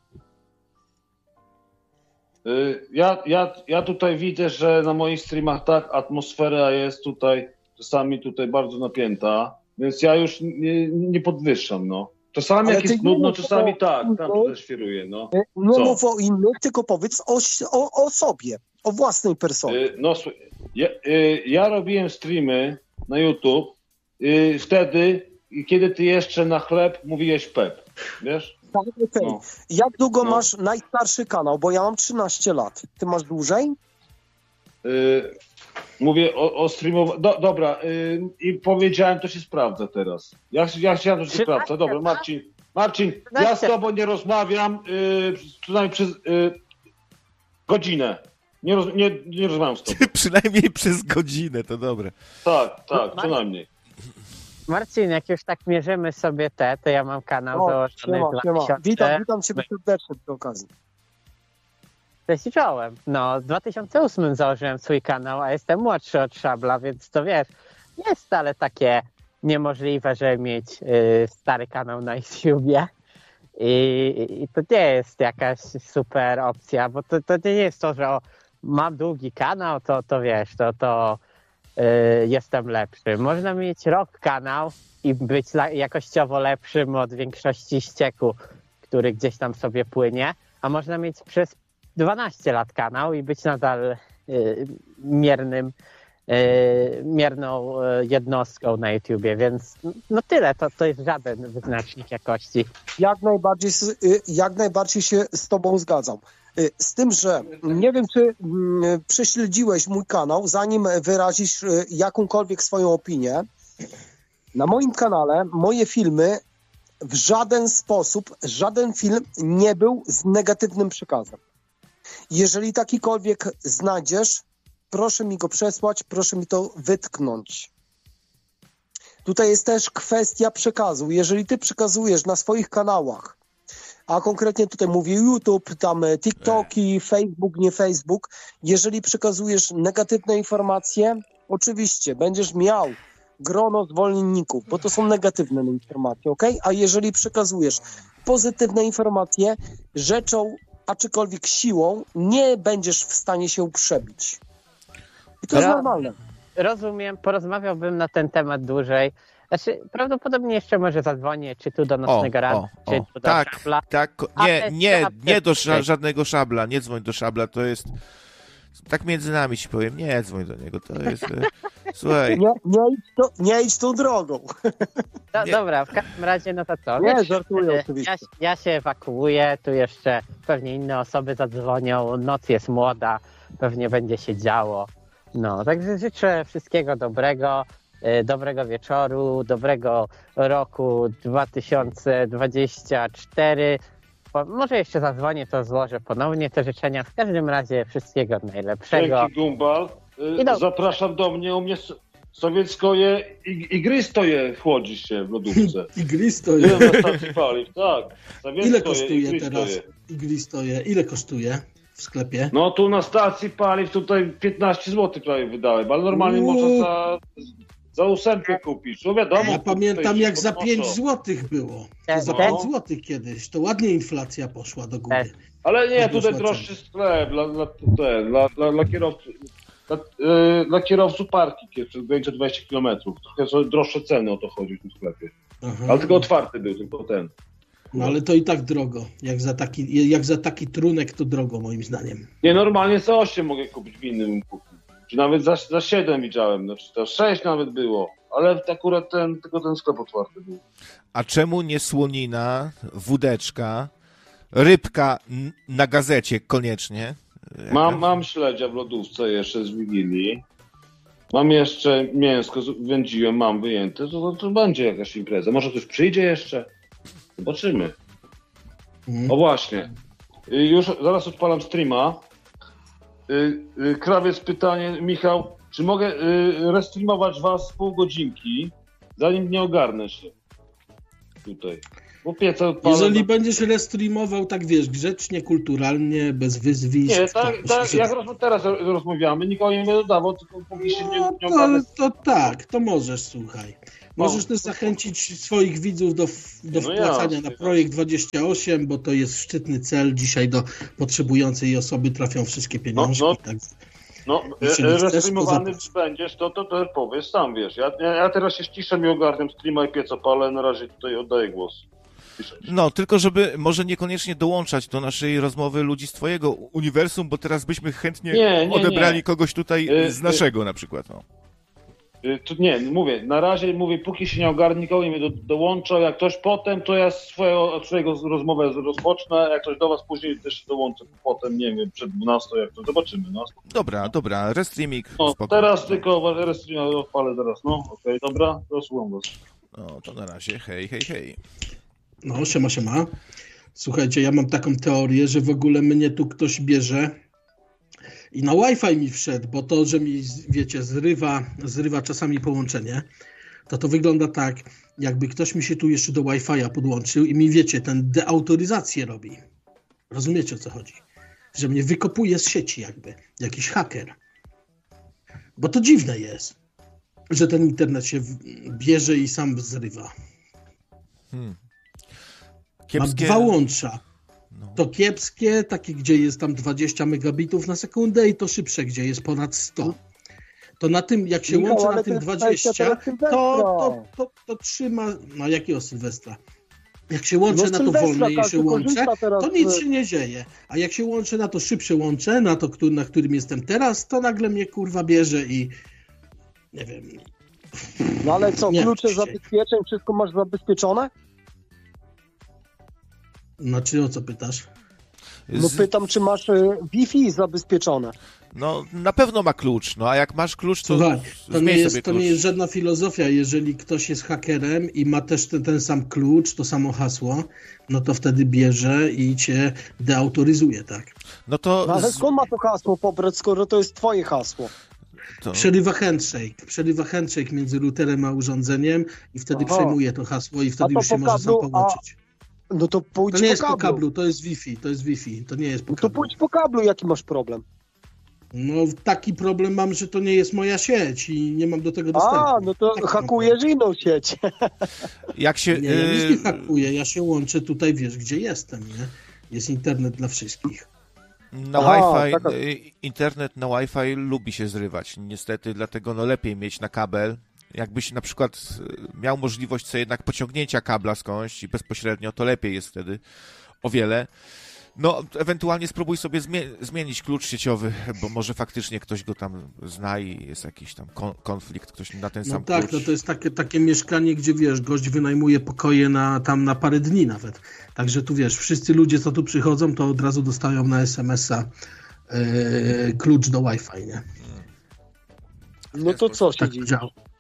Ja tutaj widzę, że na moich streamach tak, atmosfera jest tutaj czasami tutaj bardzo napięta, więc ja już nie podwyższam, no. Czasami Ale jak jest nudno, czasami tak, tam to świruje, no. Nie mów o innych, tylko powiedz o sobie, o własnej personie. No, ja robiłem streamy na YouTube wtedy, kiedy ty jeszcze na chleb mówiłeś Pep, wiesz? Tak, okay. No. Jak długo masz najstarszy kanał? Bo ja mam 13 lat. Ty masz dłużej? Mówię o streamowaniu. Dobra, i powiedziałem, to się sprawdza teraz. Ja chciałem, to się sprawdza. Dobra, Marcin, ja z tobą nie rozmawiam przynajmniej przez godzinę. Nie rozmawiam z tobą. Przynajmniej przez godzinę, to dobre. Tak, przynajmniej. Marcin, jak już tak mierzymy sobie to ja mam kanał założony w 2000... Witam cię serdecznie przy okazji. Cześć i czołem. No, w 2008 założyłem swój kanał, a jestem młodszy od Szabla, więc to wiesz, nie jest wcale takie niemożliwe, żeby mieć stary kanał na YouTubie. I to nie jest jakaś super opcja, bo to nie jest to, że mam długi kanał, to wiesz, to jestem lepszy. Można mieć rok kanał i być jakościowo lepszym od większości ścieku, który gdzieś tam sobie płynie, a można mieć przez 12 lat kanał i być nadal mierną jednostką na YouTubie, więc no tyle, to jest żaden wyznacznik jakości. Jak najbardziej się z tobą zgadzam. Z tym, że nie wiem, czy prześledziłeś mój kanał, zanim wyrazisz jakąkolwiek swoją opinię. Na moim kanale moje filmy w żaden sposób, żaden film nie był z negatywnym przekazem. Jeżeli takikolwiek znajdziesz, proszę mi go przesłać, proszę mi to wytknąć. Tutaj jest też kwestia przekazu. Jeżeli ty przekazujesz na swoich kanałach, a konkretnie tutaj mówię YouTube, tam TikToki, Facebook, nie Facebook, jeżeli przekazujesz negatywne informacje, oczywiście będziesz miał grono zwolenników, bo to są negatywne informacje, ok? A jeżeli przekazujesz pozytywne informacje, rzeczą, aczkolwiek siłą, nie będziesz w stanie się przebić. I to jest normalne. Rozumiem, porozmawiałbym na ten temat dłużej. Znaczy, prawdopodobnie jeszcze może zadzwonię, czy tu do Nocnego Radia, czy tu do Szabla. Tak, nie do żadnego Szabla, nie dzwoń do Szabla, to jest... Tak między nami ci powiem, nie dzwoń do niego, to jest... Słuchaj... Nie idź tą drogą. Dobra, w każdym razie, no to co? Nie, żartuję oczywiście. Ja się ewakuuję, tu jeszcze pewnie inne osoby zadzwonią, noc jest młoda, pewnie będzie się działo. No, także życzę wszystkiego dobrego, dobrego wieczoru, dobrego roku 2024. Może jeszcze zadzwonię, to złożę ponownie te życzenia. W każdym razie wszystkiego najlepszego. Dzięki, Gumbal. Zapraszam do mnie, u mnie sowieckoje igrystoje chłodzi się w lodówce. Igrystoje. Na stacji paliw, tak. Ile kosztuje teraz igrystoje? Ile kosztuje w sklepie? No tu na stacji paliw tutaj 15 zł prawie wydałem, ale normalnie można za 8 kupić. No wiadomo. Ja pamiętam, jak za 5 zł było. Za 5 zł kiedyś. To ładnie inflacja poszła do góry. Ale nie, tutaj droższy sklep dla kierowców. Dla kierowców parki przez granice 20 km. Trochę są droższe ceny, o to chodzi w tym sklepie. Aha. Ale tylko otwarty był, tylko ten. No ale to i tak drogo. Jak za taki trunek, to drogo moim zdaniem. Nie, normalnie za 8 mogę kupić w innym kupić. Czy nawet za 7 widziałem, znaczy to 6 nawet było. Ale akurat tylko ten sklep otwarty był. A czemu nie słonina, wódeczka, rybka na gazecie koniecznie? Mam śledzia w lodówce jeszcze z Wigilii. Mam jeszcze mięsko, wędziłem, mam wyjęte. To będzie jakaś impreza. Może ktoś przyjdzie jeszcze? Zobaczymy. O właśnie. Już zaraz odpalam streama. Krawiec pytanie, Michał, czy mogę restreamować was pół godzinki, zanim nie ogarnę się tutaj? Bo piece odpalę. Jeżeli będziesz restreamował, tak wiesz, grzecznie, kulturalnie, bez wyzwisk. Nie, tak, jak teraz rozmawiamy, nikogo nie dodawał, tylko póki się nie ale to tak, to możesz, słuchaj. Możesz też zachęcić swoich widzów do wpłacania na projekt 28, bo to jest szczytny cel. Dzisiaj do potrzebującej osoby trafią wszystkie pieniążki. Tak. Restreamowany będziesz, to powiesz sam, wiesz. Ja teraz się ściszę, mi ogarniam streama i pieco palę, na razie tutaj oddaję głos. No, tylko żeby może niekoniecznie dołączać do naszej rozmowy ludzi z twojego uniwersum, bo teraz byśmy chętnie odebrali kogoś tutaj z naszego na przykład. No. Mówię, na razie póki się nie ogarnie, nikogo nie dołącza, jak ktoś potem, to ja swojego rozmowę rozpocznę, jak ktoś do was później też dołączę, potem, nie wiem, przed 12, jak to zobaczymy, no. Dobra, restreaming. No, teraz tylko restreaming odpalę teraz, okej, dobra, to słucham was. No, to na razie, hej. No, siema. Słuchajcie, ja mam taką teorię, że w ogóle mnie tu ktoś bierze i na Wi-Fi mi wszedł, bo to, że mi, wiecie, zrywa czasami połączenie, to wygląda tak, jakby ktoś mi się tu jeszcze do Wi-Fi'a podłączył i mi, wiecie, ten deautoryzację robi. Rozumiecie, o co chodzi? Że mnie wykopuje z sieci jakby, jakiś haker. Bo to dziwne jest, że ten internet się bierze i sam zrywa. Kiepskie... Mam 2 łącza. To kiepskie, takie gdzie jest tam 20 megabitów na sekundę i to szybsze, gdzie jest ponad 100. To na tym, jak się łączy na tym 20, to trzyma... No jakiego Sylwestra? Jak się łączę na to wolne i się łączę, to nic się nie dzieje. A jak się łączę na to szybsze łączę, na to, na którym jestem teraz, to nagle mnie kurwa bierze i... Nie wiem... No ale co, klucze zabezpieczeń, wszystko masz zabezpieczone? Znaczy, o co pytasz? No pytam, czy masz Wi-Fi zabezpieczone. No, na pewno ma klucz, a jak masz klucz, to słuchaj, to nie jest żadna filozofia. Jeżeli ktoś jest hakerem i ma też ten sam klucz, to samo hasło, no to wtedy bierze i cię deautoryzuje, tak? No to... No, ale skąd ma to hasło pobrać, skoro to jest twoje hasło? Przerywa handshake między routerem a urządzeniem i wtedy przejmuje to hasło i wtedy już się może sam połączyć. No to pójdź to nie jest po kablu, to jest Wi-Fi, to nie jest po kablu. To pójdź po kablu, jaki masz problem? No taki problem mam, że to nie jest moja sieć i nie mam do tego dostępu. No to hakujesz inną sieć. Jak się... Nie, ja nic nie hakuję, ja się łączę tutaj, wiesz, gdzie jestem, nie? Jest internet dla wszystkich. Internet na Wi-Fi lubi się zrywać, niestety, dlatego lepiej mieć na kabel. Jakbyś na przykład miał możliwość sobie jednak pociągnięcia kabla skądś i bezpośrednio, to lepiej jest wtedy o wiele. No, ewentualnie spróbuj sobie zmienić klucz sieciowy, bo może faktycznie ktoś go tam zna i jest jakiś tam konflikt, ktoś na ten sam klucz. No to jest takie mieszkanie, gdzie, wiesz, gość wynajmuje pokoje na parę dni nawet. Także tu, wiesz, wszyscy ludzie, co tu przychodzą, to od razu dostają na SMS-a klucz do Wi-Fi, nie? No to co się dzieje?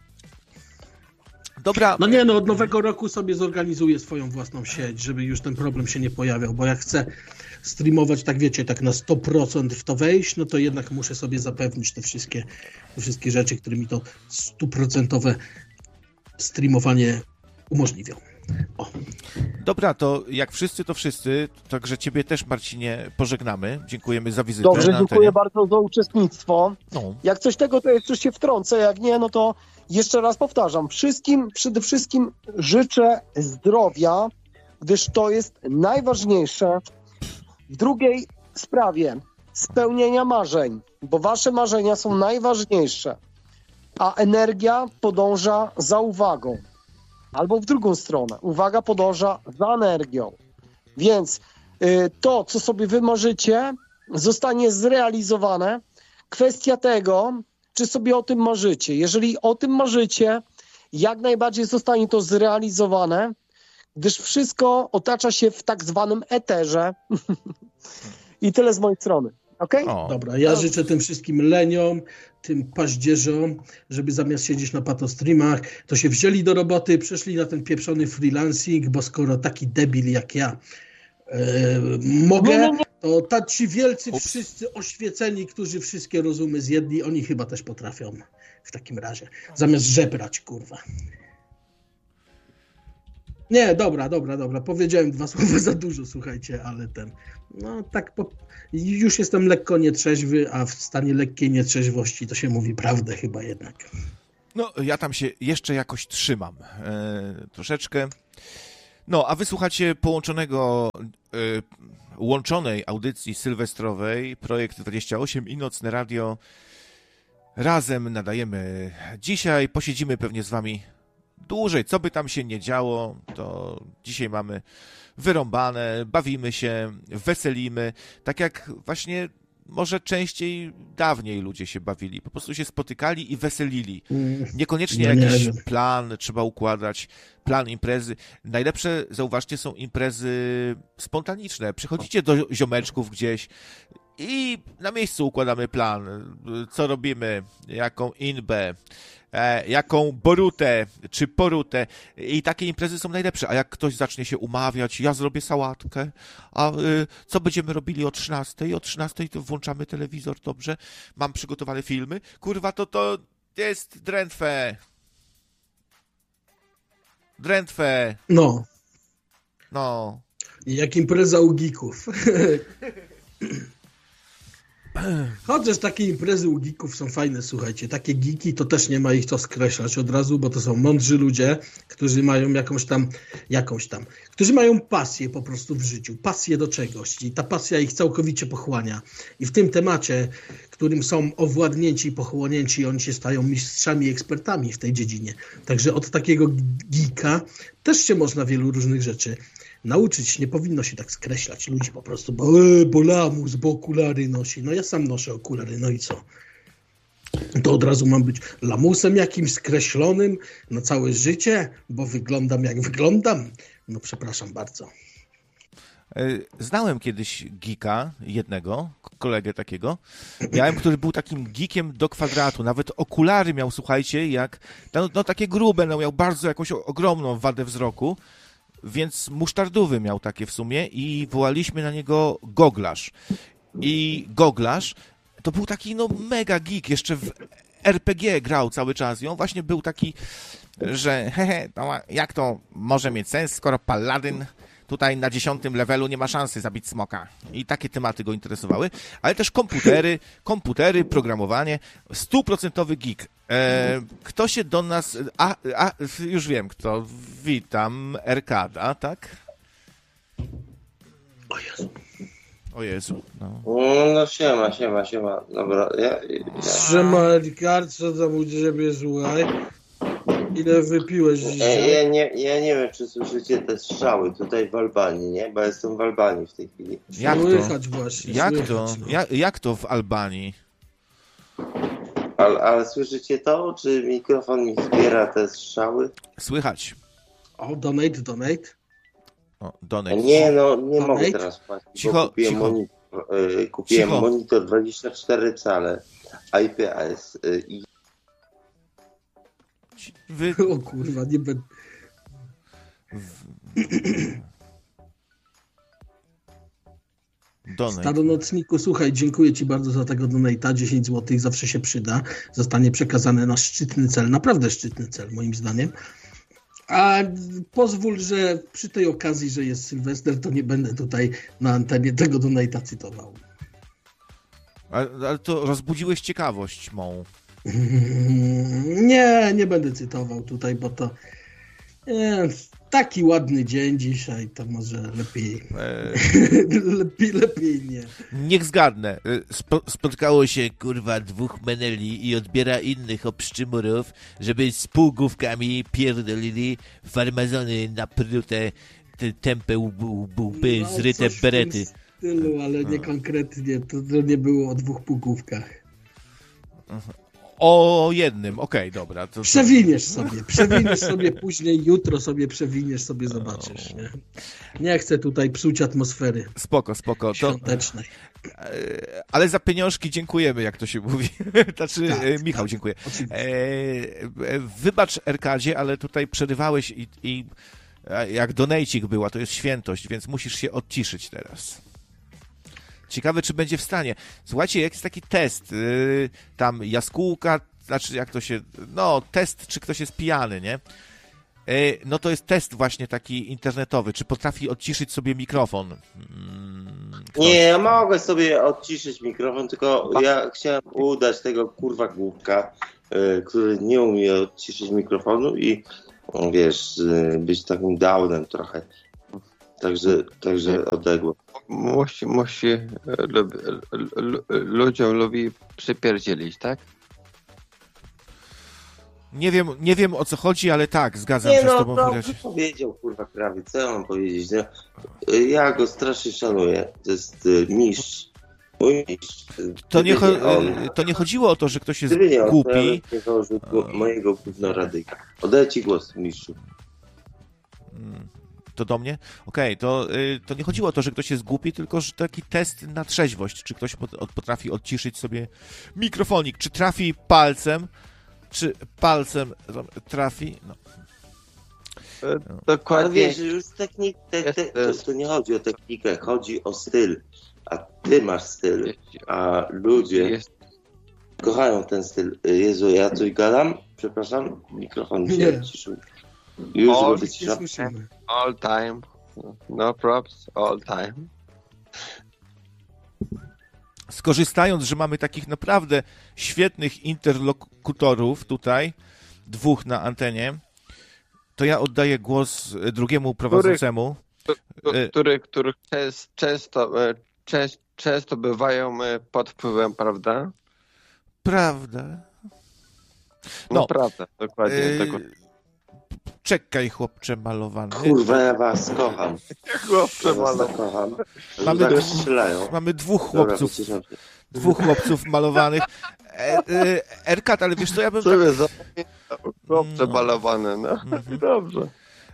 Dobra. No od nowego roku sobie zorganizuję swoją własną sieć, żeby już ten problem się nie pojawiał, bo jak chcę streamować, tak wiecie, tak na 100% w to wejść, no to jednak muszę sobie zapewnić te wszystkie rzeczy, które mi to 100% streamowanie umożliwią. Dobra, to jak wszyscy, to wszyscy, także ciebie też, Marcinie, pożegnamy. Dziękujemy za wizytę. Dobrze, dziękuję bardzo za uczestnictwo. Jak coś tego, to jeszcze się wtrącę, jak nie, no to jeszcze raz powtarzam, przede wszystkim życzę zdrowia, gdyż to jest najważniejsze. W drugiej sprawie spełnienia marzeń, bo wasze marzenia są najważniejsze, a energia podąża za uwagą. Albo w drugą stronę. Uwaga podąża za energią. Więc to, co sobie wy marzycie, zostanie zrealizowane. Kwestia tego, czy sobie o tym marzycie. Jeżeli o tym marzycie, jak najbardziej zostanie to zrealizowane, gdyż wszystko otacza się w tak zwanym eterze. I tyle z mojej strony. Okay? Dobra, ja życzę tym wszystkim leniom, tym paździerzom, żeby zamiast siedzieć na patostreamach, to się wzięli do roboty, przeszli na ten pieprzony freelancing, bo skoro taki debil jak ja mogę, to ci wielcy wszyscy oświeceni, którzy wszystkie rozumy zjedli, oni chyba też potrafią w takim razie. Zamiast żebrać, kurwa. Nie, dobra. Powiedziałem 2 słowa za dużo, słuchajcie, ale no tak, już jestem lekko nietrzeźwy, a w stanie lekkiej nietrzeźwości to się mówi prawdę chyba jednak. No, ja tam się jeszcze jakoś trzymam. Troszeczkę. No, a wysłuchacie łączonej audycji sylwestrowej, Projekt 28 i Nocne Radio. Razem nadajemy dzisiaj, posiedzimy pewnie z wami dłużej. Co by tam się nie działo, to dzisiaj mamy wyrąbane, bawimy się, weselimy, tak jak właśnie może częściej, dawniej ludzie się bawili. Po prostu się spotykali i weselili. Niekoniecznie jakiś plan trzeba układać, plan imprezy. Najlepsze, zauważcie, są imprezy spontaniczne. Przychodzicie do ziomeczków gdzieś i na miejscu układamy plan. Co robimy, jaką inbę, jaką borutę czy porutę. I takie imprezy są najlepsze. A jak ktoś zacznie się umawiać, ja zrobię sałatkę, a co będziemy robili o 13? O 13 to włączamy telewizor, dobrze? Mam przygotowane filmy. Kurwa, to jest drętwe. No. Jak impreza u geeków. Chociaż takie imprezy u geeków są fajne, słuchajcie. Takie geeki to też nie ma ich co skreślać od razu, bo to są mądrzy ludzie, którzy mają jakąś tam, którzy mają pasję po prostu w życiu, pasję do czegoś i ta pasja ich całkowicie pochłania. I w tym temacie, którym są owładnięci i pochłonięci, oni się stają mistrzami, ekspertami w tej dziedzinie. Także od takiego geeka też się można wielu różnych rzeczy nauczyć. Nie powinno się tak skreślać ludzi po prostu, bo lamus, bo okulary nosi. No ja sam noszę okulary, no i co? To od razu mam być lamusem jakimś skreślonym na całe życie, bo wyglądam jak wyglądam? No przepraszam bardzo. Znałem kiedyś geeka, jednego, kolegę takiego. Miałem, który był takim geekiem do kwadratu. Nawet okulary miał, słuchajcie, jak no takie grube, no miał bardzo jakąś ogromną wadę wzroku. Więc musztardowy miał takie w sumie i wołaliśmy na niego Goglarz. I Goglarz to był taki mega geek, jeszcze w RPG grał cały czas i on właśnie był taki, że jak to może mieć sens, skoro Paladyn tutaj na 10. levelu nie ma szansy zabić smoka. I takie tematy go interesowały, ale też komputery, programowanie, 100% geek. Kto się do nas... już wiem kto. Witam, Erkada, tak? O Jezu. No siema. Dobra, Siema, Erkard, co tam u ciebie, słuchaj? Ile wypiłeś dzisiaj? Ja nie wiem, czy słyszycie te strzały tutaj w Albanii, nie? Bo jestem w Albanii w tej chwili. Jak to? Słychać właśnie. Jak to w Albanii? Ale słyszycie to? Czy mikrofon mi zbiera te strzały? Słychać. O, donate. O, donate. Nie mogę teraz płacić, cicho. Kupiłem monitor 24 cale IPS i O kurwa, nie będę... Staronocniku, słuchaj, dziękuję ci bardzo za tego donate'a, 10 zł zawsze się przyda, zostanie przekazane na szczytny cel, naprawdę szczytny cel moim zdaniem. A pozwól, że przy tej okazji, że jest Sylwester, to nie będę tutaj na antenie tego donate'a cytował. Ale to rozbudziłeś ciekawość mą. Nie będę cytował tutaj, bo to taki ładny dzień dzisiaj, to może lepiej. Lepiej nie. Niech zgadnę. Spotkało się, kurwa, 2 meneli i odbiera innych obszczymurów, żeby z półgłówkami pierdolili farmazony naprute, te tępe łby, zryte berety. W stylu, ale nie konkretnie. To nie było o 2 półgłówkach. O jednym, okej, dobra. Przewiniesz sobie później, jutro sobie przewiniesz, sobie zobaczysz. Nie chcę tutaj psuć atmosfery. Spoko. Świątecznej. Ale za pieniążki dziękujemy, jak to się mówi. Znaczy, tak, Michał, dziękuję. Wybacz, Erkadzie, ale tutaj przerywałeś i jak donejcik była, to jest świętość, więc musisz się odciszyć teraz. Ciekawe, czy będzie w stanie. Słuchajcie, jak jest taki test, tam jaskółka, znaczy jak to się, test, czy ktoś jest pijany, nie? No to jest test właśnie taki internetowy. Czy potrafi odciszyć sobie mikrofon? Ktoś? Nie, ja mogę sobie odciszyć mikrofon, tylko ja chciałem udać tego kurwa głupka, który nie umie odciszyć mikrofonu i wiesz, być takim downem trochę. Także odległo. Ludziom lubi przypierdzielić, tak? Nie wiem o co chodzi, ale tak, zgadzam się z tobą. Nie powiedział, kurwa krawie, co ja mam powiedzieć? No, ja go strasznie szanuję, to jest mistrz, mój mistrz. To nie chodziło o to, że ktoś jest głupi. Mojego gówno radyka. Oddaję ci głos, mistrzu. To do mnie? Okej, to nie chodziło o to, że ktoś jest głupi, tylko że taki test na trzeźwość. Czy ktoś potrafi odciszyć sobie mikrofonik, czy trafi palcem, czy palcem trafi? No. Dokładnie. Ale wiesz, już to nie chodzi o technikę, chodzi o styl. A ty masz styl, a ludzie kochają ten styl. Jezu, ja coś gadam? Przepraszam, mikrofon mi się ciszył. Już go wyciszam. All time. No props, all time. Skorzystając, że mamy takich naprawdę świetnych interlokutorów tutaj, 2 na antenie, to ja oddaję głos drugiemu prowadzącemu. Których często bywają pod wpływem, prawda? Prawda. No prawda, dokładnie. Czekaj, chłopcze malowany. Kurwa, ja was kocham. Chłopcze malowany. Mamy 2 chłopców. Dobra, 2 chłopców malowanych. Erkat, ale wiesz co, ja bym... Chłopcze malowane, no. Dobrze.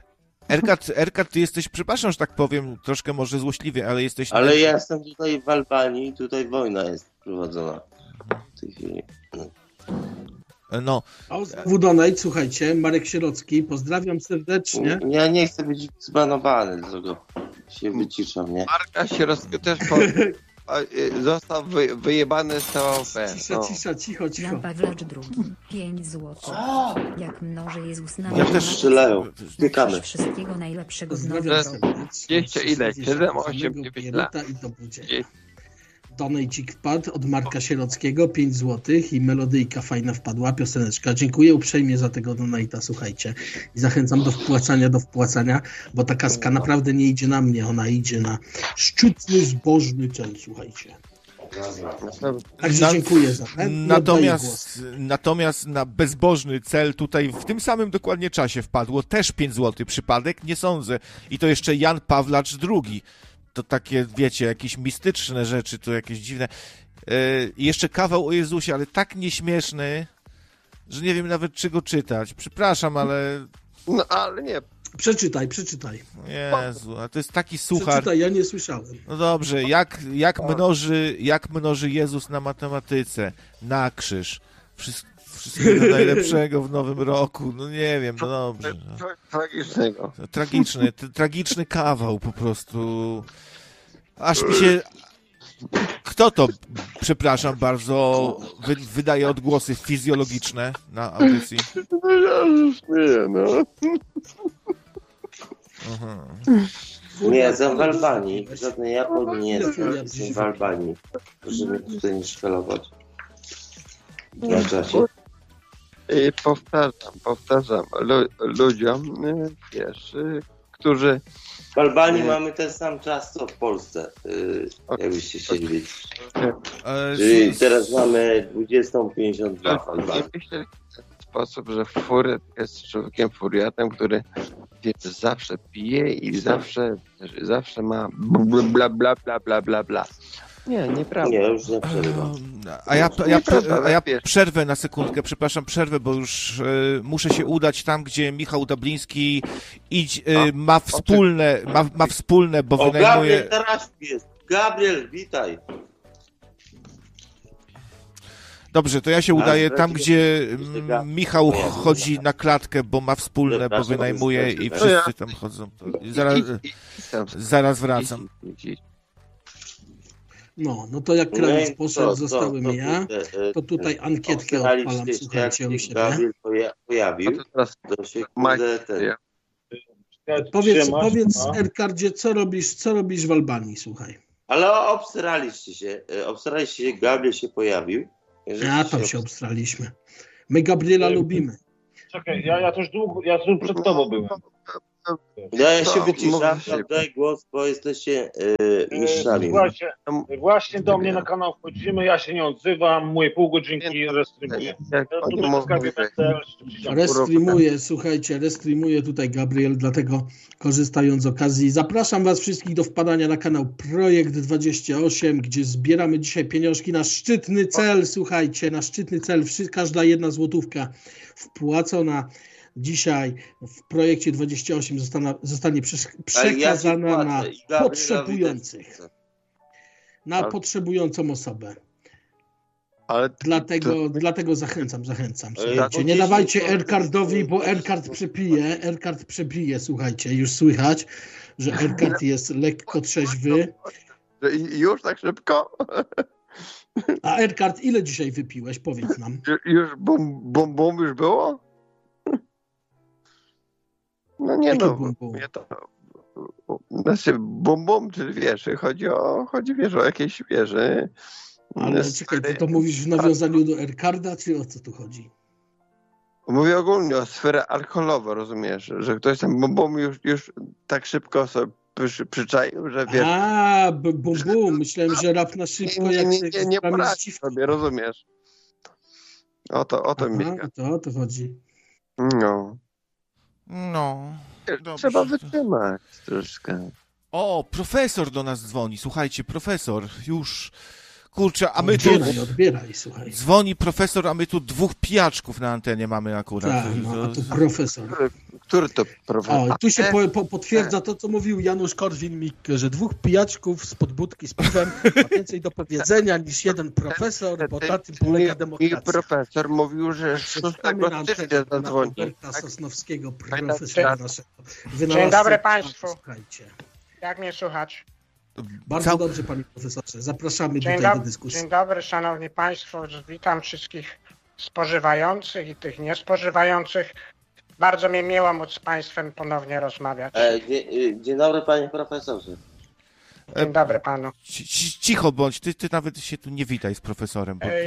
Erkat, ty jesteś, przepraszam, że tak powiem, troszkę może złośliwie, ale jesteś... Ale ja jestem tutaj w Albanii, tutaj wojna jest prowadzona w tej chwili. No. Donate, słuchajcie, Marek Sierocki, pozdrawiam serdecznie. Ja nie chcę być zbanowany, dlatego się wyciszam, nie? Marka Sierocki też został wyjebany z TVP. Cisza, cicho. Jan Pawlacz II, 5 zł. Jak mnoży Jezus na ja też strzelają, stykamy. Wszystkiego najlepszego z nowym rokiem. Jeszcze ile? 7, 8, 9 lat. Donejcik wpadł od Marka Sierockiego, 5 zł i melodyjka fajna wpadła, pioseneczka. Dziękuję uprzejmie za tego donata, słuchajcie. I zachęcam do wpłacania, bo ta kaska naprawdę nie idzie na mnie, ona idzie na szczytny, zbożny cel, słuchajcie. Także dziękuję za to. Natomiast na bezbożny cel tutaj w tym samym dokładnie czasie wpadło też 5 zł. Przypadek? Nie sądzę. I to jeszcze Jan Pawlacz II. To takie, wiecie, jakieś mistyczne rzeczy, to jakieś dziwne. I jeszcze kawał o Jezusie, ale tak nieśmieszny, że nie wiem nawet czego czytać. Przepraszam, ale... No, ale nie. Przeczytaj. Jezu, a to jest taki suchar. Przeczytaj, ja nie słyszałem. No dobrze, jak mnoży Jezus na matematyce? Na krzyż. Wszystkiego najlepszego w nowym roku. No nie wiem, no dobrze. Tragicznego. Tragiczny kawał po prostu. Aż mi się... Kto to, przepraszam bardzo, wydaje odgłosy fizjologiczne na audycji? No ja już nie, no. Aha. Nie, jestem w Albanii. Żadnej Japonii nie jestem w Albanii. Proszę mnie tutaj nie szkalować. Na czasie. I powtarzam ludziom, wiesz, którzy... W Albanii mamy ten sam czas, co w Polsce, jakbyście chcieli wiedzieć. Czyli teraz mamy 20:52 w Albanii. Myślę w ten sposób, że Furiat jest człowiekiem furiatem, który zawsze pije i zawsze ma bla bla. Nie, nieprawda. Nie, już nie przerywam. A ja przerwę na sekundkę, przepraszam, bo już muszę się udać tam, gdzie Michał Dabliński ma wspólne, bo wynajmuje... Gabriel teraz jest. Gabriel, witaj. Dobrze, to ja się udaję tam, gdzie Michał chodzi na klatkę, bo ma wspólne, bo wynajmuje i wszyscy tam chodzą. Zaraz wracam. No to jak Krawiec poszedł, zostałem ja, to tutaj ankietkę odpalam, słuchajcie, u siebie. Gabriel pojawił, to się Powiedz Erkardzie, co robisz w Albanii, słuchaj. Ale obsraliście się, Gabriel się pojawił. Tam się obstraliśmy. My Gabriela lubimy. Czekaj, ja to już przed tobą byłem. Ja się wyciszam, daj głos, bo jesteście mistrzami. Właśnie do mnie na kanał wchodzimy, ja się nie odzywam, moje pół godzinki restreamuję. Restreamuje tutaj Gabriel, dlatego korzystając z okazji zapraszam was wszystkich do wpadania na kanał Projekt 28, gdzie zbieramy dzisiaj pieniążki na szczytny cel, słuchajcie, na szczytny cel, każda jedna złotówka wpłacona dzisiaj w projekcie 28 zostanie przekazana na potrzebujących. Na potrzebującą osobę. Ale dlatego zachęcam. Słuchajcie, nie dawajcie Erkardowi, bo Erkard przepije, słuchajcie, już słychać, że Erkard jest lekko trzeźwy. Już tak szybko? A Erkard, ile dzisiaj wypiłeś? Powiedz nam. Już bum już było? No nie znaczy bum, czyli wiesz, chodzi o jakieś wieży. Ale czekaj, to mówisz w nawiązaniu do Erkarda, czy o co tu chodzi? Mówię ogólnie o sferę alkoholową, rozumiesz, że ktoś tam bum już tak szybko sobie przyczaił, że wiesz... Bum, myślałem, że rap na szybko, jak nie poradzi sobie, rozumiesz. O to mi o to chodzi. No. Trzeba wytrzymać troszkę. O, profesor do nas dzwoni. Słuchajcie, profesor, już... Kurczę, a my Odbieraj, słuchaj. Dzwoni profesor, a my tu dwóch pijaczków na antenie mamy akurat. Tak, a tu profesor. Który to profesor? Tu się potwierdza to, co mówił Janusz Korwin-Mikke, że dwóch pijaczków spod budki z piwem ma więcej do powiedzenia niż jeden profesor, bo na tym polega demokracja. I profesor mówił, że 6 stycznia zadzwoni. Roberta Sosnowskiego, profesora naszego. Dzień dobry Państwu. Słuchajcie. Jak mnie słuchać? Bardzo dobrze, panie profesorze. Zapraszamy do dyskusji. Dzień dobry, szanowni państwo. Witam wszystkich spożywających i tych niespożywających. Bardzo mi miło móc z państwem ponownie rozmawiać. Dzień dobry, panie profesorze. Dzień dobry panu. Cicho bądź, ty nawet się tu nie witaj z profesorem, bo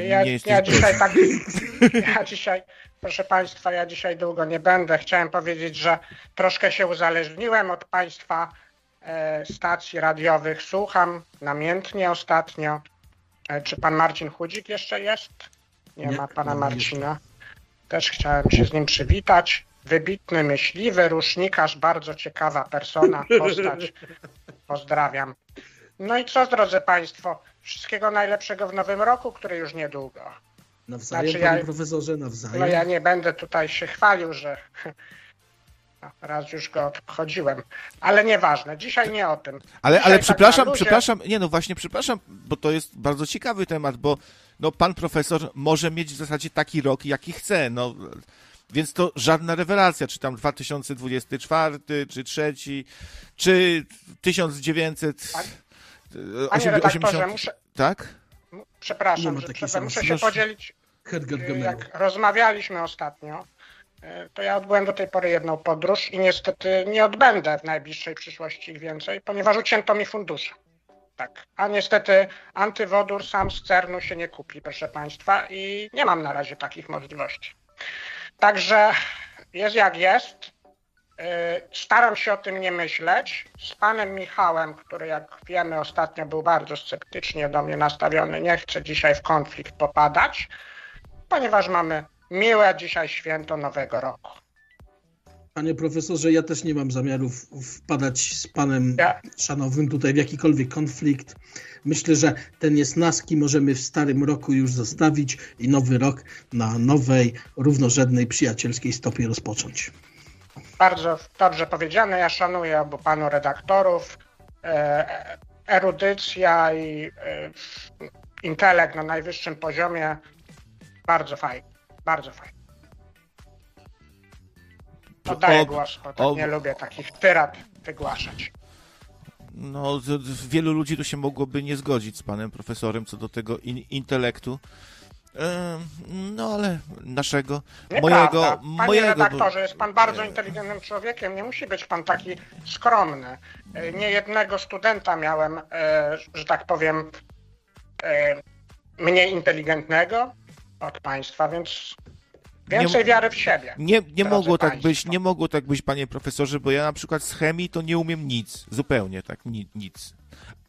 ja dzisiaj, proszę państwa, ja dzisiaj długo nie będę. Chciałem powiedzieć, że troszkę się uzależniłem od państwa stacji radiowych. Słucham namiętnie ostatnio. Czy pan Marcin Chudzik jeszcze jest? Nie ma pana Marcina. Też chciałem się z nim przywitać. Wybitny myśliwy, rusznikarz, bardzo ciekawa persona, postać. Pozdrawiam. No i co, drodzy państwo, wszystkiego najlepszego w nowym roku, który już niedługo. Nawzajem, panie profesorze, nawzajem. No ja nie będę tutaj się chwalił, że raz już go obchodziłem, ale nieważne, dzisiaj nie o tym. Ale przepraszam, bo to jest bardzo ciekawy temat, bo pan profesor może mieć w zasadzie taki rok, jaki chce, więc to żadna rewelacja, czy tam 2024, czy 3, czy 1980. Panie redaktorze, Tak? Przepraszam, że muszę się podzielić. Jak rozmawialiśmy ostatnio, to ja odbyłem do tej pory jedną podróż i niestety nie odbędę w najbliższej przyszłości ich więcej, ponieważ ucięto mi fundusze. Tak. A niestety antywodór sam z CERN-u się nie kupi, proszę państwa, i nie mam na razie takich możliwości. Także jest jak jest. Staram się o tym nie myśleć. Z panem Michałem, który jak wiemy ostatnio był bardzo sceptycznie do mnie nastawiony, nie chcę dzisiaj w konflikt popadać, ponieważ mamy miłe dzisiaj święto Nowego Roku. Panie profesorze, ja też nie mam zamiaru wpadać z panem szanownym tutaj w jakikolwiek konflikt. Myślę, że ten niesnaski możemy w starym roku już zostawić i nowy rok na nowej, równorzędnej, przyjacielskiej stopie rozpocząć. Bardzo dobrze powiedziane. Ja szanuję obu panu redaktorów. Erudycja i intelekt na najwyższym poziomie. Bardzo fajnie. Bardzo fajnie. Oddaję głos, bo nie lubię takich tyrad wygłaszać. No, wielu ludzi tu się mogłoby nie zgodzić z panem profesorem co do tego intelektu. No, ale naszego, mojego... Panie redaktorze, jest pan bardzo inteligentnym człowiekiem, nie musi być pan taki skromny. Nie jednego studenta miałem, że tak powiem, mniej inteligentnego od państwa, więc więcej wiary w siebie. Nie mogło tak być, panie profesorze, bo ja na przykład z chemii to nie umiem nic, zupełnie tak, nic.